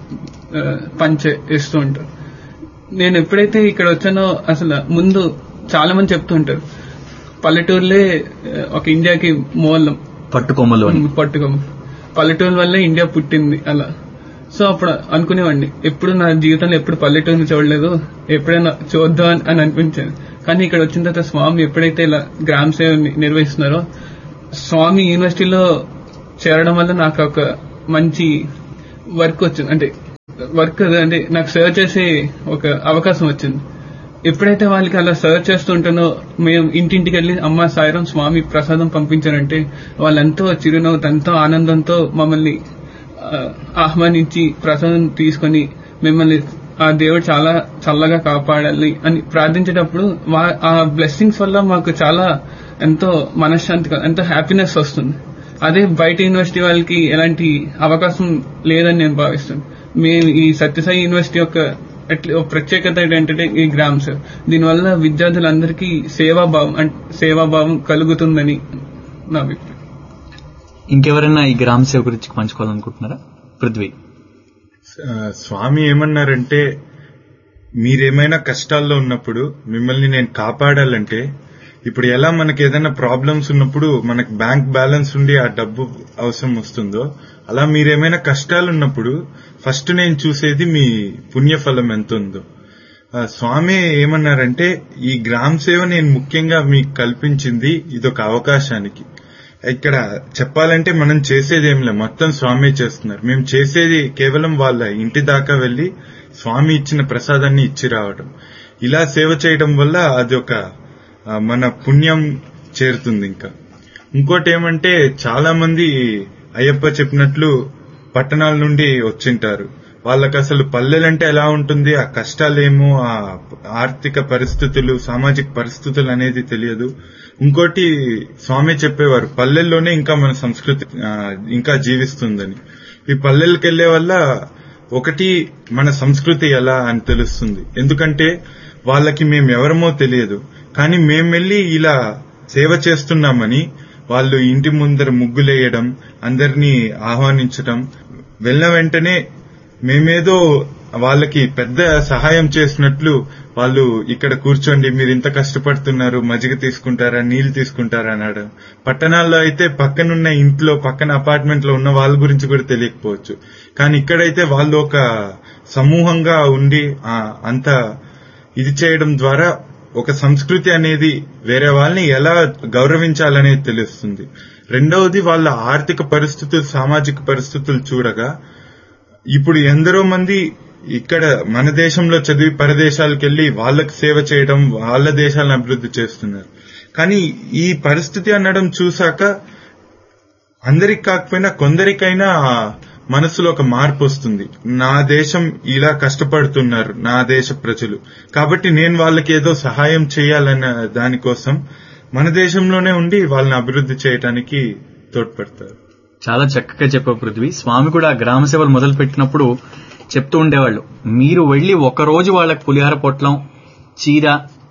పంచె ఇస్తూ ఉంటారు. నేను ఎప్పుడైతే ఇక్కడ వచ్చానో అసలు ముందు చాలా మంది చెప్తూ ఉంటారు పల్లెటూరులే ఒక ఇండియాకి మూలం, పట్టుకొమ్మలు పట్టుకొమ్మ, పల్లెటూరు వల్లే ఇండియా పుట్టింది అలా. సో అప్పుడు అనుకునేవాడిని, ఎప్పుడు నా జీవితంలో ఎప్పుడు పల్లెటూరుని చూడలేదు, ఎప్పుడైనా చూద్దాం అని అనిపించాను. కానీ ఇక్కడ వచ్చిన తర్వాత స్వామి ఎప్పుడైతే ఇలా గ్రామ సేవ నిర్వహిస్తున్నారో, స్వామి యూనివర్సిటీలో చేరడం వల్ల నాకు ఒక మంచి వర్క్ వచ్చింది. అంటే వర్క్ అంటే నాకు సర్వ్ చేసే ఒక అవకాశం వచ్చింది. ఎప్పుడైతే వాళ్ళకి అలా సర్వ్ చేస్తుంటానో, మేము ఇంటింటికి వెళ్ళి అమ్మ సాయిరాం స్వామి ప్రసాదం పంపించారంటే వాళ్ళెంతో చిరునవ్వుతో ఎంతో ఆనందంతో మమ్మల్ని ఆహ్వానించి ప్రసాదం తీసుకొని మిమ్మల్ని ఆ దేవుడు చాలా చల్లగా కాపాడాలి అని ప్రార్థించేటప్పుడు ఆ బ్లెస్సింగ్స్ వల్ల మాకు చాలా ఎంతో మనశ్శాంతి, ఎంతో హ్యాపీనెస్ వస్తుంది. అదే బయట యూనివర్సిటీ వాళ్ళకి ఎలాంటి అవకాశం లేదని నేను భావిస్తాను. మేము ఈ సత్యసాయి యూనివర్సిటీ యొక్క ప్రత్యేకత ఏంటంటే ఈ గ్రామ్స్, దీనివల్ల విద్యార్థులందరికీ సేవాభావం సేవాభావం కలుగుతుందని నా అభిప్రాయం. ఇంకెవరైనా ఈ గ్రామ సేవ గురించి పంచుకోవాలనుకుంటున్నారా? పృథ్వీ. స్వామి ఏమన్నారంటే, మీరేమైనా కష్టాల్లో ఉన్నప్పుడు మిమ్మల్ని నేను కాపాడాలంటే, ఇప్పుడు ఎలా మనకి ఏదైనా ప్రాబ్లమ్స్ ఉన్నప్పుడు మనకు బ్యాంక్ బ్యాలెన్స్ ఉండి ఆ డబ్బు అవసరం వస్తుందో, అలా మీరేమైనా కష్టాలు ఉన్నప్పుడు ఫస్ట్ నేను చూసేది మీ పుణ్యఫలం ఎంత ఉందో. స్వామి ఏమన్నారంటే, ఈ గ్రామ సేవ నేను ముఖ్యంగా మీకు కల్పించింది ఇదొక అవకాశానికి. ఇక్కడ చెప్పాలంటే మనం చేసేది ఏం లేదు, మొత్తం స్వామి చేస్తున్నారు. మేము చేసేది కేవలం వాళ్ళ ఇంటి దాకా వెళ్లి స్వామి ఇచ్చిన ప్రసాదాన్ని ఇచ్చి రావడం. ఇలా సేవ చేయడం వల్ల అది ఒక మన పుణ్యం చేరుతుంది. ఇంకా ఇంకోటి ఏమంటే, చాలా మంది అయ్యప్ప చెప్పినట్లు పట్టణాల నుండి వచ్చింటారు. వాళ్ళకి అసలు పల్లెలంటే ఎలా ఉంటుంది, ఆ కష్టాలేమో, ఆ ఆర్థిక పరిస్థితులు, సామాజిక పరిస్థితులు అనేది తెలియదు. ఇంకోటి స్వామి చెప్పేవారు, పల్లెల్లోనే ఇంకా మన సంస్కృతి ఇంకా జీవిస్తుందని. ఈ పల్లెలకు వెళ్లే వల్ల ఒకటి మన సంస్కృతి ఎలా అని తెలుస్తుంది. ఎందుకంటే వాళ్ళకి మేము ఎవరమో తెలియదు, కానీ మేము వెళ్లి ఇలా సేవ చేస్తున్నామని వాళ్ళు ఇంటి ముందర ముగ్గులేయడం, అందరినీ ఆహ్వానించడం, వెళ్ళిన వెంటనే మేమేదో వాళ్ళకి పెద్ద సహాయం చేసినట్లు వాళ్ళు ఇక్కడ కూర్చోండి, మీరు ఇంత కష్టపడుతున్నారు, మజ్జిగ తీసుకుంటారా, నీళ్లు తీసుకుంటారా అన్నాడు. పట్టణాల్లో అయితే పక్కనున్న ఇంట్లో, పక్కన అపార్ట్మెంట్ లో ఉన్న వాళ్ళ గురించి కూడా తెలియకపోవచ్చు. కానీ ఇక్కడైతే వాళ్ళు ఒక సమూహంగా ఉండి అంత ఇది చేయడం ద్వారా ఒక సంస్కృతి అనేది, వేరే వాళ్ళని ఎలా గౌరవించాలనేది తెలుస్తుంది. రెండవది, వాళ్ళ ఆర్థిక పరిస్థితులు, సామాజిక పరిస్థితులు చూడగా ఇప్పుడు ఎందరో మంది ఇక్కడ మన దేశంలో చదివి పరదేశాలకు వెళ్లి వాళ్ళకి సేవ చేయడం, వాళ్ళ దేశాలను అభివృద్ధి చేస్తున్నారు. కానీ ఈ పరిస్థితి అనడం చూశాక అందరికి కాకపోయినా కొందరికైనా మనసులో ఒక మార్పు వస్తుంది. నా దేశం ఇలా కష్టపడుతున్నారు, నా దేశ ప్రజలు, కాబట్టి నేను వాళ్ళకి ఏదో సహాయం చేయాలన్న దానికోసం మన దేశంలోనే ఉండి వాళ్ళని అభివృద్ధి చేయడానికి తోడ్పడతారు. చాలా చక్కగా చెప్పావు పృథ్వీ. స్వామి కూడా గ్రామ సేవలు మొదలు పెట్టినప్పుడు చెప్తూ ఉండేవాళ్ళు, మీరు వెళ్లి ఒకరోజు వాళ్ళకి పులిహార పొట్లం, చీర,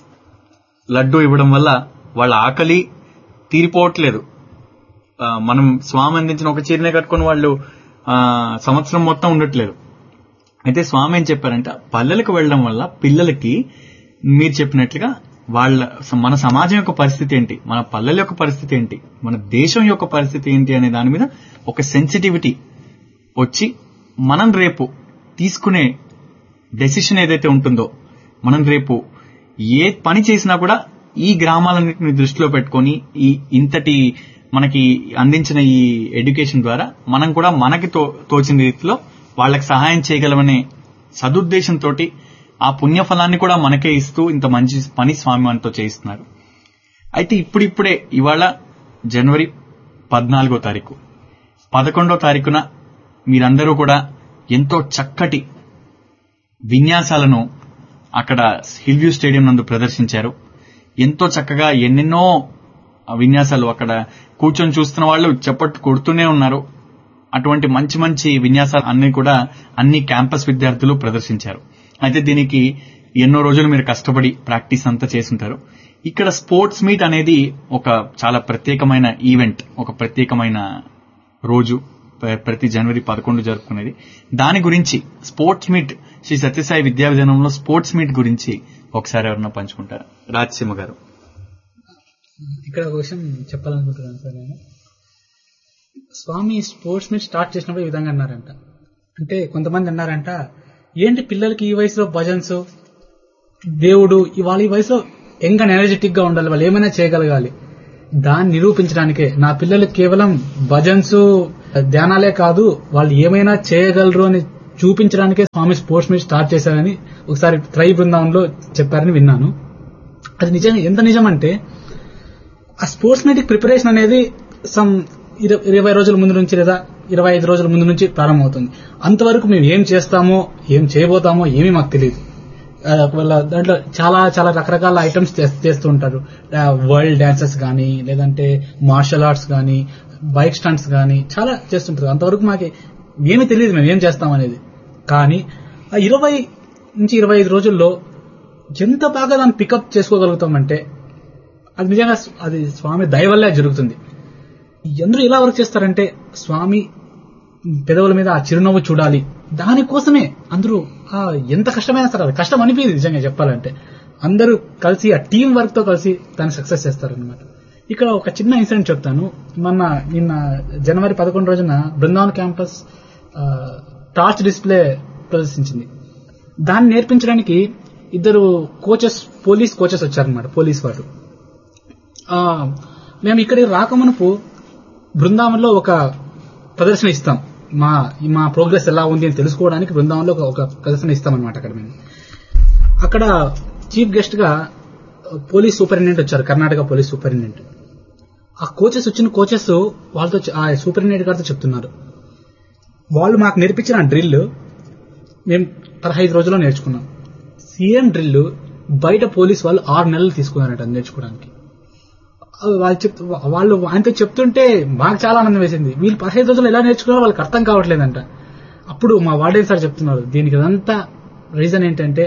లడ్డు ఇవ్వడం వల్ల వాళ్ళ ఆకలి తీరిపోవట్లేదు. మనం స్వామి అందించిన ఒక చీరనే కట్టుకుని వాళ్ళు సంవత్సరం మొత్తం ఉండట్లేదు. అయితే స్వామి ఏం చెప్పారంటే, పల్లెలకు వెళ్లడం వల్ల పిల్లలకి మీరు చెప్పినట్లుగా వాళ్ళ మన సమాజం యొక్క పరిస్థితి ఏంటి, మన పల్లెల యొక్క పరిస్థితి ఏంటి, మన దేశం యొక్క పరిస్థితి ఏంటి అనే దాని మీద ఒక సెన్సిటివిటీ వచ్చి మనం రేపు తీసుకునే డెసిషన్ ఏదైతే ఉంటుందో, మనం రేపు ఏ పని చేసినా కూడా ఈ గ్రామాలన్నింటినీ దృష్టిలో పెట్టుకుని ఈ ఇంతటి మనకి అందించిన ఈ ఎడ్యుకేషన్ ద్వారా మనం కూడా మనకి తో తోచిన రీతిలో వాళ్ళకి సహాయం చేయగలమనే సదుద్దేశంతో ఆ పుణ్యఫలాన్ని కూడా మనకే ఇస్తూ ఇంత మంచి పని స్వామి మనతో చేయిస్తున్నారు. అయితే ఇప్పుడిప్పుడే ఇవాళ జనవరి పద్నాలుగో తారీఖు పదకొండో తారీఖున మీరందరూ కూడా ఎంతో చక్కటి విన్యాసాలను అక్కడ హిల్ వ్యూ స్టేడియం నందు ప్రదర్శించారు. ఎంతో చక్కగా ఎన్నెన్నో విన్యాసాలు అక్కడ కూర్చొని చూస్తున్న వాళ్ళు చప్పట్లు కొడుతూనే ఉన్నారు. అటువంటి మంచి మంచి విన్యాసాలు అన్ని కూడా అన్ని క్యాంపస్ విద్యార్థులు ప్రదర్శించారు. అయితే దీనికి ఎన్నో రోజులు మీరు కష్టపడి ప్రాక్టీస్ అంతా చేసుంటారు. ఇక్కడ స్పోర్ట్స్ మీట్ అనేది ఒక చాలా ప్రత్యేకమైన ఈవెంట్, ఒక ప్రత్యేకమైన రోజు, ప్రతి జనవరి పదకొండు జరుపుకునేది. దాని గురించి స్పోర్ట్స్ మీట్, శ్రీ సత్యసాయి విద్యా విధానంలో స్పోర్ట్స్ మీట్ గురించి ఒకసారి ఎవరన్నా పంచుకుంటారు? రాజసీమ గారు. ఇక్కడ ఒక విషయం చెప్పాలనుకుంటున్నాను సార్. నేను స్వామి స్పోర్ట్స్ మీట్ స్టార్ట్ చేసినప్పుడు ఈ విధంగా అన్నారంట. అంటే కొంతమంది అన్నారంట, ఏంటి పిల్లలకి ఈ వయసులో భజన్స్, దేవుడు, ఇవాళ ఈ వయసులో యంగ్ అండ్ ఎనర్జెటిక్ గా ఉండాలి, వాళ్ళు ఏమైనా చేయగలగాలి, దాన్ని నిరూపించడానికే నా పిల్లలు కేవలం భజన్స్ ధ్యానాలే కాదు, వాళ్ళు ఏమైనా చేయగలరు అని చూపించడానికే స్వామి స్పోర్ట్స్ మీట్ స్టార్ట్ చేశారని ఒకసారి త్రై బృందావనంలో చెప్పారని విన్నాను. అది నిజంగా ఎంత నిజం అంటే ఆ స్పోర్ట్స్ మీట్ ప్రిపరేషన్ అనేది సమ్ ఇరవై రోజుల ముందు నుంచి లేదా ఇరవై ఐదు రోజుల ముందు నుంచి ప్రారంభమవుతుంది. అంతవరకు మేము ఏం చేస్తామో ఏం చేయబోతామో ఏమీ మాకు తెలియదు. ఒకవేళ దాంట్లో చాలా చాలా రకరకాల ఐటమ్స్ చేస్తూ ఉంటారు. వరల్డ్ డాన్సెస్ కానీ, లేదంటే మార్షల్ ఆర్ట్స్ కానీ, బైక్ స్టంట్స్ కానీ చాలా చేస్తుంటారు. అంతవరకు మాకు ఏమీ తెలియదు మేము ఏం చేస్తాం అనేది. కానీ ఆ ఇరవై నుంచి ఇరవై ఐదు రోజుల్లో ఎంత బాగా దాన్ని పికప్ చేసుకోగలుగుతామంటే అది నిజంగా అది స్వామి దయ వల్లే జరుగుతుంది. అందరూ ఎలా వర్క్ చేస్తారంటే స్వామి పెదవుల మీద ఆ చిరునవ్వు చూడాలి, దానికోసమే అందరూ ఎంత కష్టమైనా సరే అది కష్టం అనిపించింది నిజంగా చెప్పాలంటే. అందరూ కలిసి ఆ టీం వర్క్ తో కలిసి దాన్ని సక్సెస్ చేస్తారనమాట. ఇక్కడ ఒక చిన్న ఇన్సిడెంట్ చెప్తాను. మొన్న నిన్న జనవరి పదకొండు రోజున బృందావన్ క్యాంపస్ టార్చ్ డిస్ప్లే ప్రదర్శించింది. దాన్ని నేర్పించడానికి ఇద్దరు కోచెస్, పోలీస్ కోచెస్ వచ్చారనమాట, పోలీస్ వారు. మేము ఇక్కడికి రాకమునుపు బృందావనంలో ఒక ప్రదర్శన ఇస్తాం, మా మా ప్రోగ్రెస్ ఎలా ఉంది అని తెలుసుకోవడానికి బృందావనంలో ఒక ప్రదర్శన ఇస్తామన్నమాట. అక్కడ మేము అక్కడ చీఫ్ గెస్ట్ గా పోలీస్ సూపరింటెండెంట్ వచ్చారు, కర్ణాటక పోలీస్ సూపరింటెండెంట్. ఆ కోచెస్ వచ్చిన కోచెస్ వాళ్ళతో ఆ సూపరింటెండెంట్ గారితో చెప్తున్నారు, వాళ్ళు మాకు నేర్పించిన డ్రిల్ మేము పదహైదు రోజుల్లో నేర్చుకున్నాం. సేమ్ డ్రిల్ బయట పోలీస్ వాళ్ళు ఆరు నెలలు తీసుకున్నారట నేర్చుకోవడానికి. వాళ్ళు చెప్ వాళ్ళు ఆయనతో చెప్తుంటే మాకు చాలా ఆనందం వేసింది. వీళ్ళు పదహైదు రోజులు ఎలా నేర్చుకున్నారో వాళ్ళకి అర్థం కావట్లేదంట. అప్పుడు మా వార్డెన్ సార్ చెప్తున్నారు, దీనికి అదంతా రీజన్ ఏంటంటే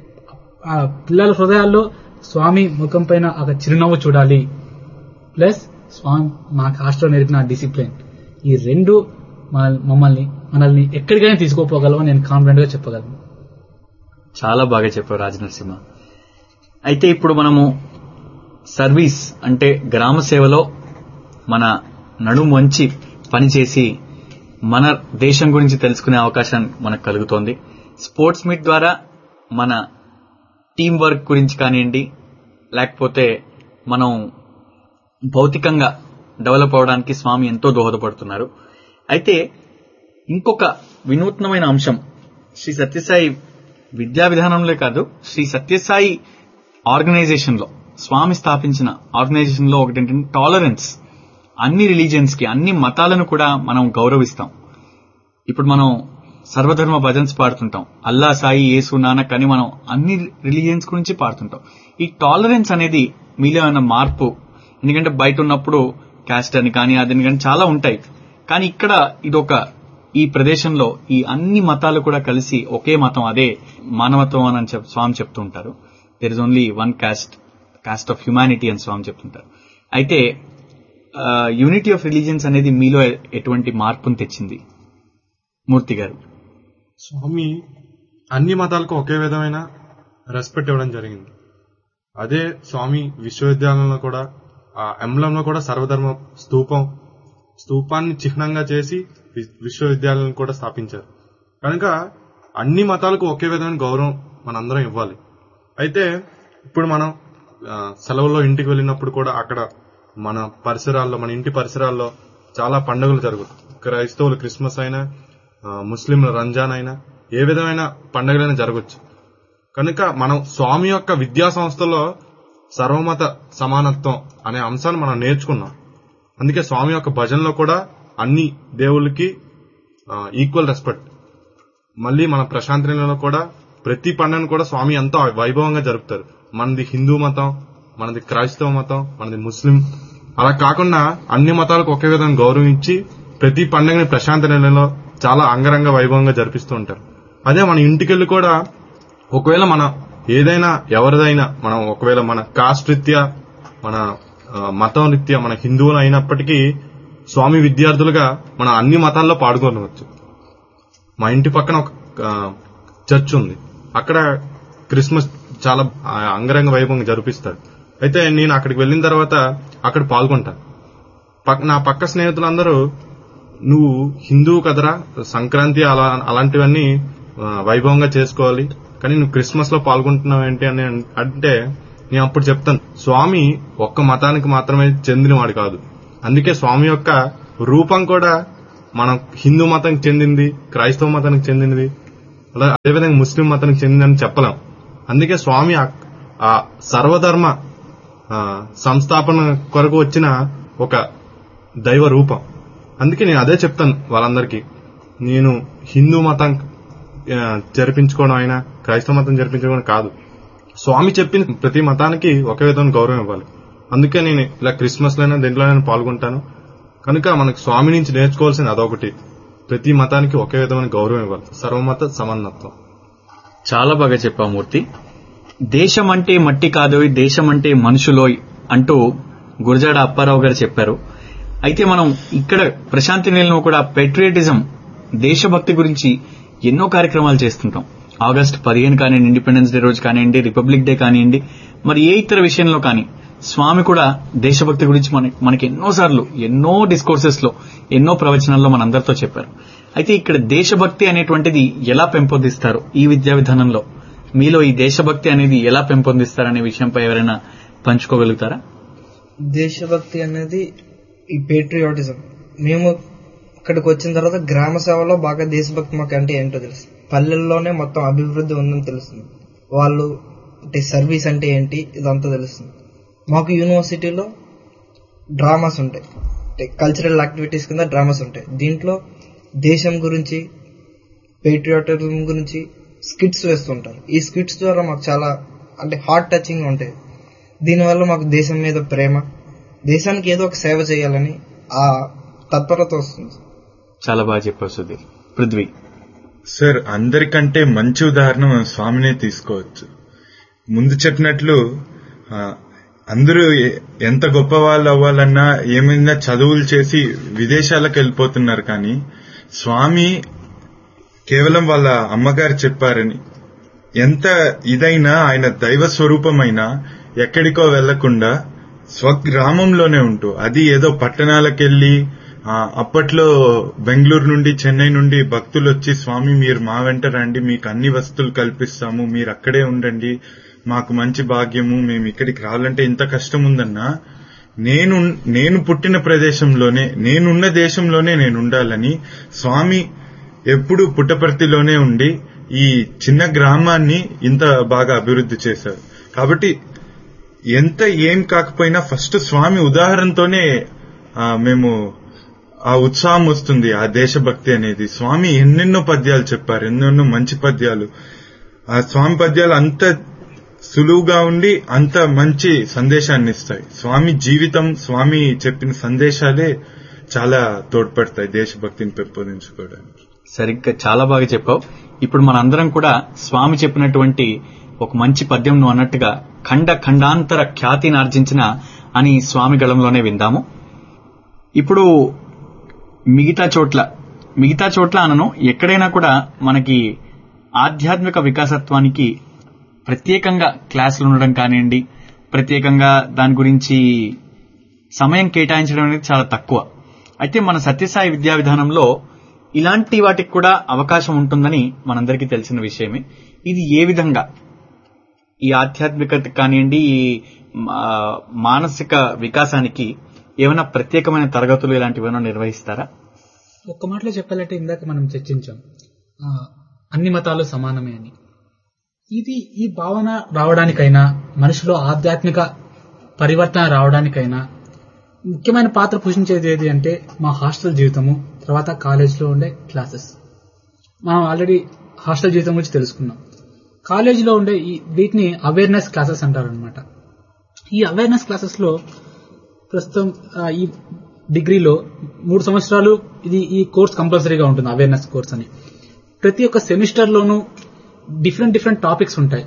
ఆ పిల్లల హృదయాల్లో స్వామి ముఖం పైన ఒక చిరునవ్వు చూడాలి, ప్లస్ స్వామి మాకు హాస్టల్లో నేర్పిన డిసిప్లిన్, ఈ రెండు మమ్మల్ని మనల్ని ఎక్కడికైనా తీసుకోపోగలవు నేను కాన్ఫిడెంట్ గా చెప్పగలను. చాలా బాగా చెప్పారు రాజనరసింహ. అయితే ఇప్పుడు మనము సర్వీస్ అంటే గ్రామ సేవలో మన నడుము వంచి పనిచేసి మన దేశం గురించి తెలుసుకునే అవకాశం మనకు కలుగుతోంది. స్పోర్ట్స్ మీట్ ద్వారా మన టీం వర్క్ గురించి కానివ్వండి, లేకపోతే మనం భౌతికంగా డెవలప్ అవడానికి స్వామి ఎంతో దోహదపడుతున్నారు. అయితే ఇంకొక వినూత్నమైన అంశం, శ్రీ సత్యసాయి విద్యా విధానంలో కాదు, శ్రీ సత్యసాయి ఆర్గనైజేషన్ లో స్వామి స్థాపించిన ఆర్గనైజేషన్ లో ఒకటి ఏంటంటే టాలరెన్స్. అన్ని రిలీజియన్స్ కి, అన్ని మతాలను కూడా మనం గౌరవిస్తాం. ఇప్పుడు మనం సర్వధర్మ భజన్స్ పాడుతుంటాం, అల్లా, సాయి, యేసు, నానక్ అని మనం అన్ని రిలీజియన్స్ గురించి పాడుతుంటాం. ఈ టాలరెన్స్ అనేది మీలో ఉన్న మార్పు, ఎందుకంటే బయట ఉన్నప్పుడు క్యాస్ట్ అని కానీ అదని కానీ చాలా ఉంటాయి. కానీ ఇక్కడ ఇదొక ఈ ప్రదేశంలో ఈ అన్ని మతాలు కూడా కలిసి ఒకే మతం, అదే మానవత్వం అని స్వామి చెప్తూ ఉంటారు. There is only one caste, cost of humanity అని స్వామి చెప్తుంటారు. అయితే యూనిటీ ఆఫ్ రిలీజియన్స్ అనేది మీలో ఎటువంటి మార్పును తెచ్చింది మూర్తి గారు? స్వామి అన్ని మతాలకు ఒకే విధమైన రెస్పెక్ట్ ఇవ్వడం జరిగింది. అదే స్వామి విశ్వవిద్యాలయంలో కూడా ఆ ఎంబ్లంలో కూడా సర్వధర్మ స్తూపం స్తూపాన్ని చిహ్నంగా చేసి విశ్వవిద్యాలయం కూడా స్థాపించారు. కనుక అన్ని మతాలకు ఒకే విధమైన గౌరవం మనందరం ఇవ్వాలి. అయితే ఇప్పుడు మనం సెలవుల్లో ఇంటికి వెళ్ళినప్పుడు కూడా అక్కడ మన పరిసరాల్లో, మన ఇంటి పరిసరాల్లో చాలా పండుగలు జరుగుతాయి. క్రైస్తవులు క్రిస్మస్ అయినా, ముస్లింల రంజాన్ అయినా, ఏ విధమైన పండుగలైనా జరగచ్చు. కనుక మనం స్వామి యొక్క విద్యా సంస్థలో సర్వమత సమానత్వం అనే అంశాన్ని మనం నేర్చుకున్నాం. అందుకే స్వామి యొక్క భజనలో కూడా అన్ని దేవుళ్ళకి ఈక్వల్ రెస్పెక్ట్. మళ్ళీ మన ప్రశాంతి నిలయంలో కూడా ప్రతి పండుగను కూడా స్వామి ఎంతో వైభవంగా జరుపుతారు. మనది హిందూ మతం, మనది క్రైస్తవ మతం, మనది ముస్లిం, అలా కాకుండా అన్ని మతాలకు ఒకే విధంగా గౌరవించి ప్రతి పండుగని ప్రశాంతి నిలయంలో చాలా అంగరంగ వైభవంగా జరిపిస్తూ ఉంటారు. అదే మన ఇంటికెళ్ళి కూడా ఒకవేళ మన ఏదైనా ఎవరిదైనా మనం ఒకవేళ మన కాస్ట్ రీత్యా, మన మతం రీత్యా మన హిందువులు అయినప్పటికీ స్వామి విద్యార్థులుగా మనం అన్ని మతాల్లో పాల్గొనవచ్చు. మా ఇంటి పక్కన ఒక చర్చ్ ఉంది, అక్కడ క్రిస్మస్ చాలా అంగరంగ వైభవంగా జరిపిస్తాడు. అయితే నేను అక్కడికి వెళ్ళిన తర్వాత అక్కడ పాల్గొంటాను. నా పక్క స్నేహితులందరూ నువ్వు హిందువు కదరా, సంక్రాంతి అలా అలాంటివన్నీ వైభవంగా చేసుకోవాలి, కానీ నువ్వు క్రిస్మస్ లో పాల్గొంటున్నావు ఏంటి అని అంటే నేను అప్పుడు చెప్తాను, స్వామి ఒక్క మతానికి మాత్రమే చెందినవాడు కాదు. అందుకే స్వామి యొక్క రూపం కూడా మనం హిందూ మతానికి చెందింది, క్రైస్తవ మతానికి చెందినది, అలా అదేవిధంగా ముస్లిం మతానికి చెందిందని చెప్పలేం. అందుకే స్వామి ఆ సర్వధర్మ సంస్థాపన కొరకు వచ్చిన ఒక దైవ రూపం. అందుకే నేను అదే చెప్తాను వాళ్ళందరికీ, నేను హిందూ మతం జరిపించుకోవడం అయినా క్రైస్తవ మతం జరిపించుకోవడం కాదు, స్వామి చెప్పిన ప్రతి మతానికి ఒకే విధమైన గౌరవం ఇవ్వాలి. అందుకే నేను ఇలా క్రిస్మస్ లైనా దేంట్లోనైనా పాల్గొంటాను. కనుక మనకు స్వామి నుంచి నేర్చుకోవాల్సింది అదొకటి, ప్రతి మతానికి ఒకే విధమైన గౌరవం ఇవ్వాలి, సర్వమత సమానత్వం. చాలా బాగా చెప్పావు మూర్తి. దేశం అంటే మట్టి కాదోయ్, దేశం అంటే మనుషులోయ్ అంటూ గురజాడ అప్పారావు గారు చెప్పారు. అయితే మనం ఇక్కడ ప్రశాంతి నిలయంలో కూడా పెట్రియాటిజం, దేశభక్తి గురించి ఎన్నో కార్యక్రమాలు చేస్తుంటాం. ఆగస్టు పదిహేను కానివ్వండి, ఇండిపెండెన్స్ డే రోజు కానివ్వండి, రిపబ్లిక్ డే కానివ్వండి, మరి ఏ ఇతర విషయంలో కానీ స్వామి కూడా దేశభక్తి గురించి మన మనకి ఎన్నోసార్లు ఎన్నో డిస్కోర్సెస్ లో ఎన్నో ప్రవచనాల్లో మనందరితో చెప్పారు. అయితే ఇక్కడ దేశభక్తి అనేటువంటిది ఎలా పెంపొందిస్తారు ఈ విద్యా విధానంలో? మీలో ఈ దేశభక్తి అనేది ఎలా పెంపొందిస్తారనే విషయంపై ఎవరైనా పంచుకోగలుగుతారా? దేశభక్తి అనేది ఈ పేట్రియాటిజం, మేము ఇక్కడికి వచ్చిన తర్వాత గ్రామ సేవలో బాగా దేశభక్తి మాకు అంటే ఏంటో తెలుసు. పల్లెల్లోనే మొత్తం అభివృద్ధి ఉందని తెలుస్తుంది. వాళ్ళు అంటే సర్వీస్ అంటే ఏంటి ఇదంతా తెలుస్తుంది. మాకు యూనివర్సిటీలో డ్రామాస్ ఉంటాయి, అంటే కల్చరల్ యాక్టివిటీస్ కింద డ్రామాస్ ఉంటాయి. దీంట్లో దేశం గురించి, పేట్రియాటిజం గురించి స్కిట్స్ వేస్తుంటారు. ఈ స్కిట్స్ ద్వారా మాకు చాలా అంటే హార్ట్ టచింగ్ ఉంటాయి. దీనివల్ల మాకు దేశం మీద ప్రేమ, దేశానికి ఏదో ఒక సేవ చేయాలని ఆ తత్పరత వస్తుంది. చాలా బాగా చెప్పారు సుధీర్. పృథ్వీ సార్, అందరికంటే మంచి ఉదాహరణ మనం స్వామినే తీసుకోవచ్చు. ముందు చెప్పినట్లు అందరూ ఎంత గొప్ప వాళ్ళు అవ్వాలన్నా ఏమైనా చదువులు చేసి విదేశాలకు వెళ్ళిపోతున్నారు, కానీ స్వామి కేవలం వాళ్ళ అమ్మగారు చెప్పారని ఎంత ఇదైనా ఆయన దైవ స్వరూపమైనా ఎక్కడికో వెళ్లకుండా స్వగ్రామంలోనే ఉంటూ, అది ఏదో పట్టణాలకెళ్లి అప్పట్లో బెంగళూరు నుండి చెన్నై నుండి భక్తులు వచ్చి స్వామి మీరు మా వెంట రండి, మీకు అన్ని వస్తువులు కల్పిస్తాము, మీరు అక్కడే ఉండండి, మాకు మంచి భాగ్యము, మేము ఇక్కడికి రావాలంటే ఇంత కష్టం ఉందన్నా, నేను నేను పుట్టిన ప్రదేశంలోనే, నేనున్న దేశంలోనే నేను ఉండాలని స్వామి ఎప్పుడు పుట్టపర్తిలోనే ఉండి ఈ చిన్న గ్రామాన్ని ఇంత బాగా అభివృద్ధి చేశారు. కాబట్టి ఎంత ఏం కాకపోయినా ఫస్ట్ స్వామి ఉదాహరణతోనే మేము ఆ ఉత్సాహం వస్తుంది, ఆ దేశభక్తి అనేది. స్వామి ఎన్నెన్నో పద్యాలు చెప్పారు, ఎన్నెన్నో మంచి పద్యాలు. ఆ స్వామి పద్యాలు అంత సులువుగా ఉండి అంత మంచి సందేశాన్ని ఇస్తాయి. స్వామి జీవితం, స్వామి చెప్పిన సందేశాలే చాలా తోడ్పడతాయి దేశభక్తిని పెంపొందించుకోవడానికి. సరిగ్గా చాలా బాగా చెప్పావు. ఇప్పుడు మనందరం కూడా స్వామి చెప్పినటువంటి ఒక మంచి పద్యం నువ్వు అన్నట్టుగా ఖండ ఖండాంతర ఖ్యాతిని ఆర్జించిన అని స్వామి గళంలోనే విందాము. ఇప్పుడు మిగతా చోట్ల మిగతా చోట్ల అనను ఎక్కడైనా కూడా మనకి ఆధ్యాత్మిక వికాసత్వానికి ప్రత్యేకంగా క్లాసులు ఉండడం కానివ్వండి, ప్రత్యేకంగా దాని గురించి సమయం కేటాయించడం అనేది చాలా తక్కువ. అయితే మన సత్యసాయి విద్యా విధానంలో ఇలాంటి వాటికి కూడా అవకాశం ఉంటుందని మనందరికీ తెలిసిన విషయమే. ఇది ఏ విధంగా ఈ ఆధ్యాత్మికత కానివ్వండి, ఈ మానసిక వికాసానికి ఏమైనా ప్రత్యేకమైన తరగతులు ఇలాంటివి ఏమైనా నిర్వహిస్తారా? ఒక్క మాటలో చెప్పాలంటే ఇందాక మనం చర్చించాం అన్ని మతాలు సమానమే అని. ఇది ఈ భావన రావడానికైనా, మనిషిలో ఆధ్యాత్మిక పరివర్తన రావడానికైనా ముఖ్యమైన పాత్ర పోషించేది ఏది అంటే మా హాస్టల్ జీవితము, తర్వాత కాలేజ్లో ఉండే క్లాసెస్. మనం ఆల్రెడీ హాస్టల్ జీవితం గురించి తెలుసుకున్నాం. కాలేజీలో ఉండే ఈ వీటిని అవేర్నెస్ క్లాసెస్ అంటారనమాట. ఈ అవేర్నెస్ క్లాసెస్ లో ప్రస్తుతం ఈ డిగ్రీలో మూడు సంవత్సరాలు ఇది ఈ కోర్స్ కంపల్సరీగా ఉంటుంది, అవేర్నెస్ కోర్స్ అని. ప్రతి ఒక్క సెమిస్టర్ లోనూ డిఫరెంట్ డిఫరెంట్ టాపిక్స్ ఉంటాయి.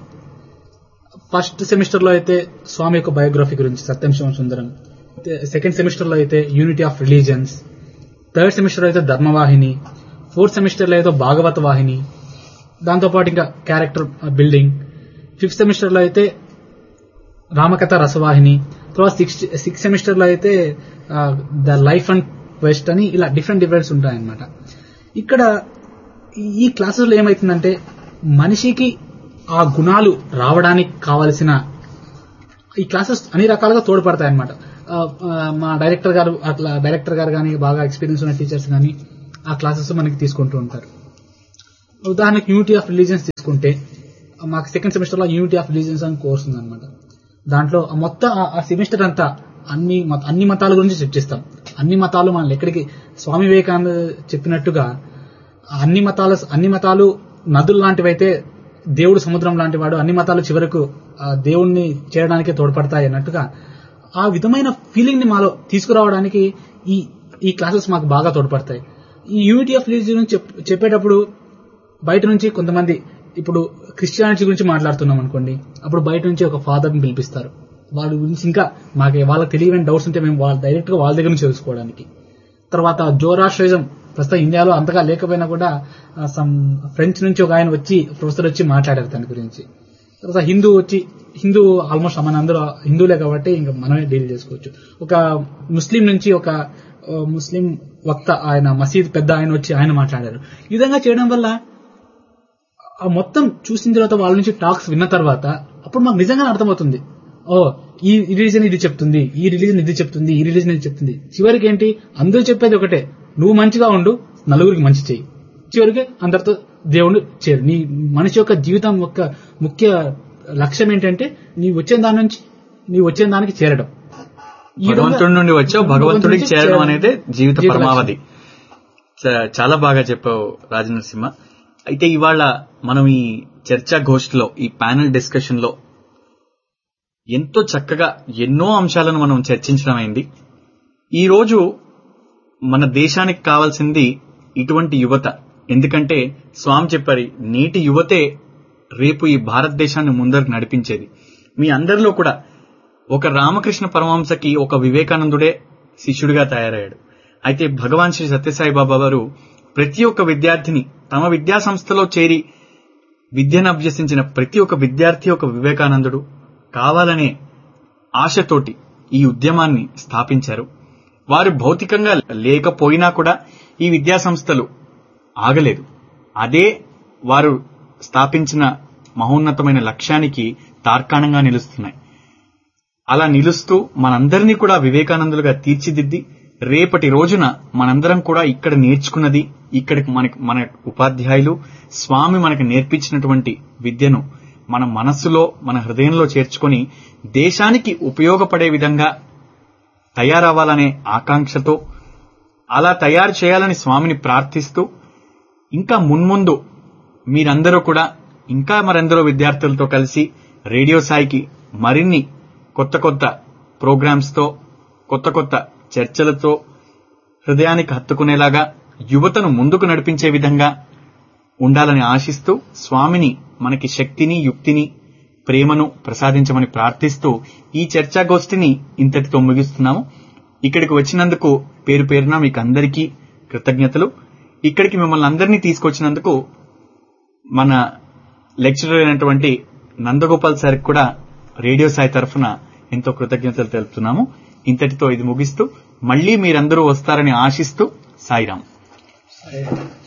ఫస్ట్ సెమిస్టర్ లో అయితే స్వామి యొక్క బయోగ్రఫీ గురించి సత్యం శివం సుందరం, సెకండ్ సెమిస్టర్ లో అయితే unity of religions, third semester లో అయితే ధర్మవాహిని, ఫోర్త్ సెమిస్టర్ లో అయితే భాగవత వాహిని, దాంతోపాటు ఇంకా క్యారెక్టర్ బిల్డింగ్, ఫిఫ్త్ సెమిస్టర్ లో అయితే రామకథ రసవాహిని, తర్వాత సిక్స్త్ సిక్స్త్ సెమిస్టర్ లో అయితే ద లైఫ్ అండ్ క్వెస్ట్ అని ఇలా డిఫరెంట్ డిఫరెంట్స్ ఉంటాయన్నమాట. ఇక్కడ ఈ క్లాసెస్లో ఏమైతుందంటే మనిషికి ఆ గుణాలు రావడానికి కావలసిన ఈ క్లాసెస్ అన్ని రకాలుగా తోడ్పడతాయి అనమాట. మా డైరెక్టర్ గారు అట్లా డైరెక్టర్ గారు కానీ బాగా ఎక్స్పీరియన్స్ ఉన్న టీచర్స్ కానీ ఆ క్లాసెస్ మనకి తీసుకుంటూ ఉంటారు. ఉదాహరణకి యూనిటీ ఆఫ్ రిలీజియన్స్ తీసుకుంటే మాకు సెకండ్ సెమిస్టర్ లో యూనిటీ ఆఫ్ రిలీజియన్స్ అని కోర్స్ ఉందన్నమాట. దాంట్లో మొత్తం ఆ సెమిస్టర్ అంతా అన్ని అన్ని మతాల గురించి చర్చిస్తాం. అన్ని మతాలు మనల్ని ఎక్కడికి స్వామి వివేకానంద చెప్పినట్టుగా అన్ని మతాల అన్ని మతాలు నదులు లాంటివైతే దేవుడు సముద్రం లాంటి వాడు, అన్ని మతాలు చివరకు దేవుణ్ణి చేరడానికి తోడ్పడతాయి అన్నట్టుగా ఆ విధమైన ఫీలింగ్ ని మాలో తీసుకురావడానికి ఈ ఈ క్లాసెస్ మాకు బాగా తోడ్పడతాయి. ఈ యూనిటీ ఆఫ్ రిలీజియన్ చెప్పేటప్పుడు బయట నుంచి కొంతమంది ఇప్పుడు క్రిస్టియానిటీ గురించి మాట్లాడుతున్నాం అనుకోండి, అప్పుడు బయట నుంచి ఒక ఫాదర్ ని పిలిపిస్తారు. వాళ్ళ గురించి ఇంకా మాకు వాళ్ళకి తెలియని డౌట్స్ ఉంటే మేము వాళ్ళ డైరెక్ట్ గా వాళ్ళ దగ్గర నుంచి తెలుసుకోవడానికి. తర్వాత జోరాస్ట్రిజం ప్రస్తుతం ఇండియాలో అంతగా లేకపోయినా కూడా సమ్ ఫ్రెంచ్ నుంచి ఒక ఆయన వచ్చి ప్రొఫెసర్ వచ్చి మాట్లాడారు దాని గురించి. తర్వాత హిందూ వచ్చి హిందూ ఆల్మోస్ట్ మన అందరూ హిందువులే కాబట్టి ఇంకా మనమే డీల్ చేసుకోవచ్చు. ఒక ముస్లిం నుంచి ఒక ముస్లిం వక్త ఆయన మసీద్ పెద్ద ఆయన వచ్చి ఆయన మాట్లాడారు. ఈ విధంగా చేయడం వల్ల ఆ మొత్తం చూసిన తర్వాత వాళ్ళ నుంచి టాక్స్ విన్న తర్వాత అప్పుడు మాకు నిజంగా అర్థమవుతుంది, ఓ ఈ రిలీజన్ ఇది చెప్తుంది, ఈ రిలీజన్ ఇది చెప్తుంది, ఈ రిలీజన్ ఇది చెప్తుంది. చివరికి ఏంటి అందరూ చెప్పేది ఒకటే, నువ్వు మంచిగా ఉండు, నలుగురికి మంచి చేయి, చివరికి అందరితో దేవుడు చేరు. నీ మనిషి యొక్క జీవితం యొక్క ముఖ్య లక్ష్యం ఏంటంటే నీ వచ్చే దాని నుంచి నీ వచ్చే దానికి చేరడం. భగవంతుడి నుండి వచ్చావు భగవంతుడికి చేరడం అనేది జీవిత పరమావధి. చాలా బాగా చెప్పావు రాజనరసింహ. అయితే ఇవాళ మనం ఈ చర్చా గోష్ఠిలో ఈ ప్యానెల్ డిస్కషన్ లో ఎంతో చక్కగా ఎన్నో అంశాలను మనం చర్చించడం అయింది. ఈ రోజు మన దేశానికి కావాల్సింది ఇటువంటి యువత. ఎందుకంటే స్వామి చెప్పారు, నేటి యువతే రేపు ఈ భారతదేశాన్ని ముందరకు నడిపించేది. మీ అందరిలో కూడా ఒక రామకృష్ణ పరమహంసకి ఒక వివేకానందుడే శిష్యుడిగా తయారయ్యాడు. అయితే భగవాన్ శ్రీ సత్యసాయి బాబా వారు ప్రతి ఒక్క విద్యార్థిని తమ విద్యా సంస్థలో చేరి విద్యను అభ్యసించిన ప్రతి ఒక్క విద్యార్థి ఒక వివేకానందుడు కావాలనే ఆశతోటి ఈ ఉద్యమాన్ని స్థాపించారు. వారు భౌతికంగా లేకపోయినా కూడా ఈ విద్యా సంస్థలు ఆగలేదు. అదే వారు స్థాపించిన మహోన్నతమైన లక్ష్యానికి తార్కాణంగా నిలుస్తున్నాయి. అలా నిలుస్తూ మనందరినీ కూడా వివేకానందులుగా తీర్చిదిద్ది రేపటి రోజున మనందరం కూడా ఇక్కడ నేర్చుకున్నది, ఇక్కడికి మనకి మన ఉపాధ్యాయులు స్వామి మనకు నేర్పించినటువంటి విద్యను మన మనస్సులో మన హృదయంలో చేర్చుకొని దేశానికి ఉపయోగపడే విధంగా తయారవ్వాలనే ఆకాంక్షతో అలా తయారు చేయాలని స్వామిని ప్రార్థిస్తూ ఇంకా మున్ముందు మీరందరూ కూడా ఇంకా మరెందరో విద్యార్థులతో కలిసి రేడియో సాయికి మరిన్ని కొత్త కొత్త ప్రోగ్రామ్స్ తో కొత్త కొత్త చర్చలతో హృదయానికి హత్తుకునేలాగా యువతను ముందుకు నడిపించే విధంగా ఉండాలని ఆశిస్తూ స్వామిని మనకి శక్తిని యుక్తిని ప్రేమను ప్రసాదించమని ప్రార్థిస్తూ ఈ చర్చాగోష్ఠిని ఇంతటితో ముగిస్తున్నాము. ఇక్కడికి వచ్చినందుకు పేరు పేరున మీకు అందరికీ కృతజ్ఞతలు. ఇక్కడికి మిమ్మల్ని అందరినీ తీసుకొచ్చినందుకు మన లెక్చరర్ అయినటువంటి నందగోపాల్ సార్ కూడా రేడియో సాయి తరఫున ఎంతో కృతజ్ఞతలు తెలుపుతున్నాము. ఇంతటితో ఇది ముగిస్తూ మళ్లీ మీరందరూ వస్తారని ఆశిస్తూ సాయిరాం.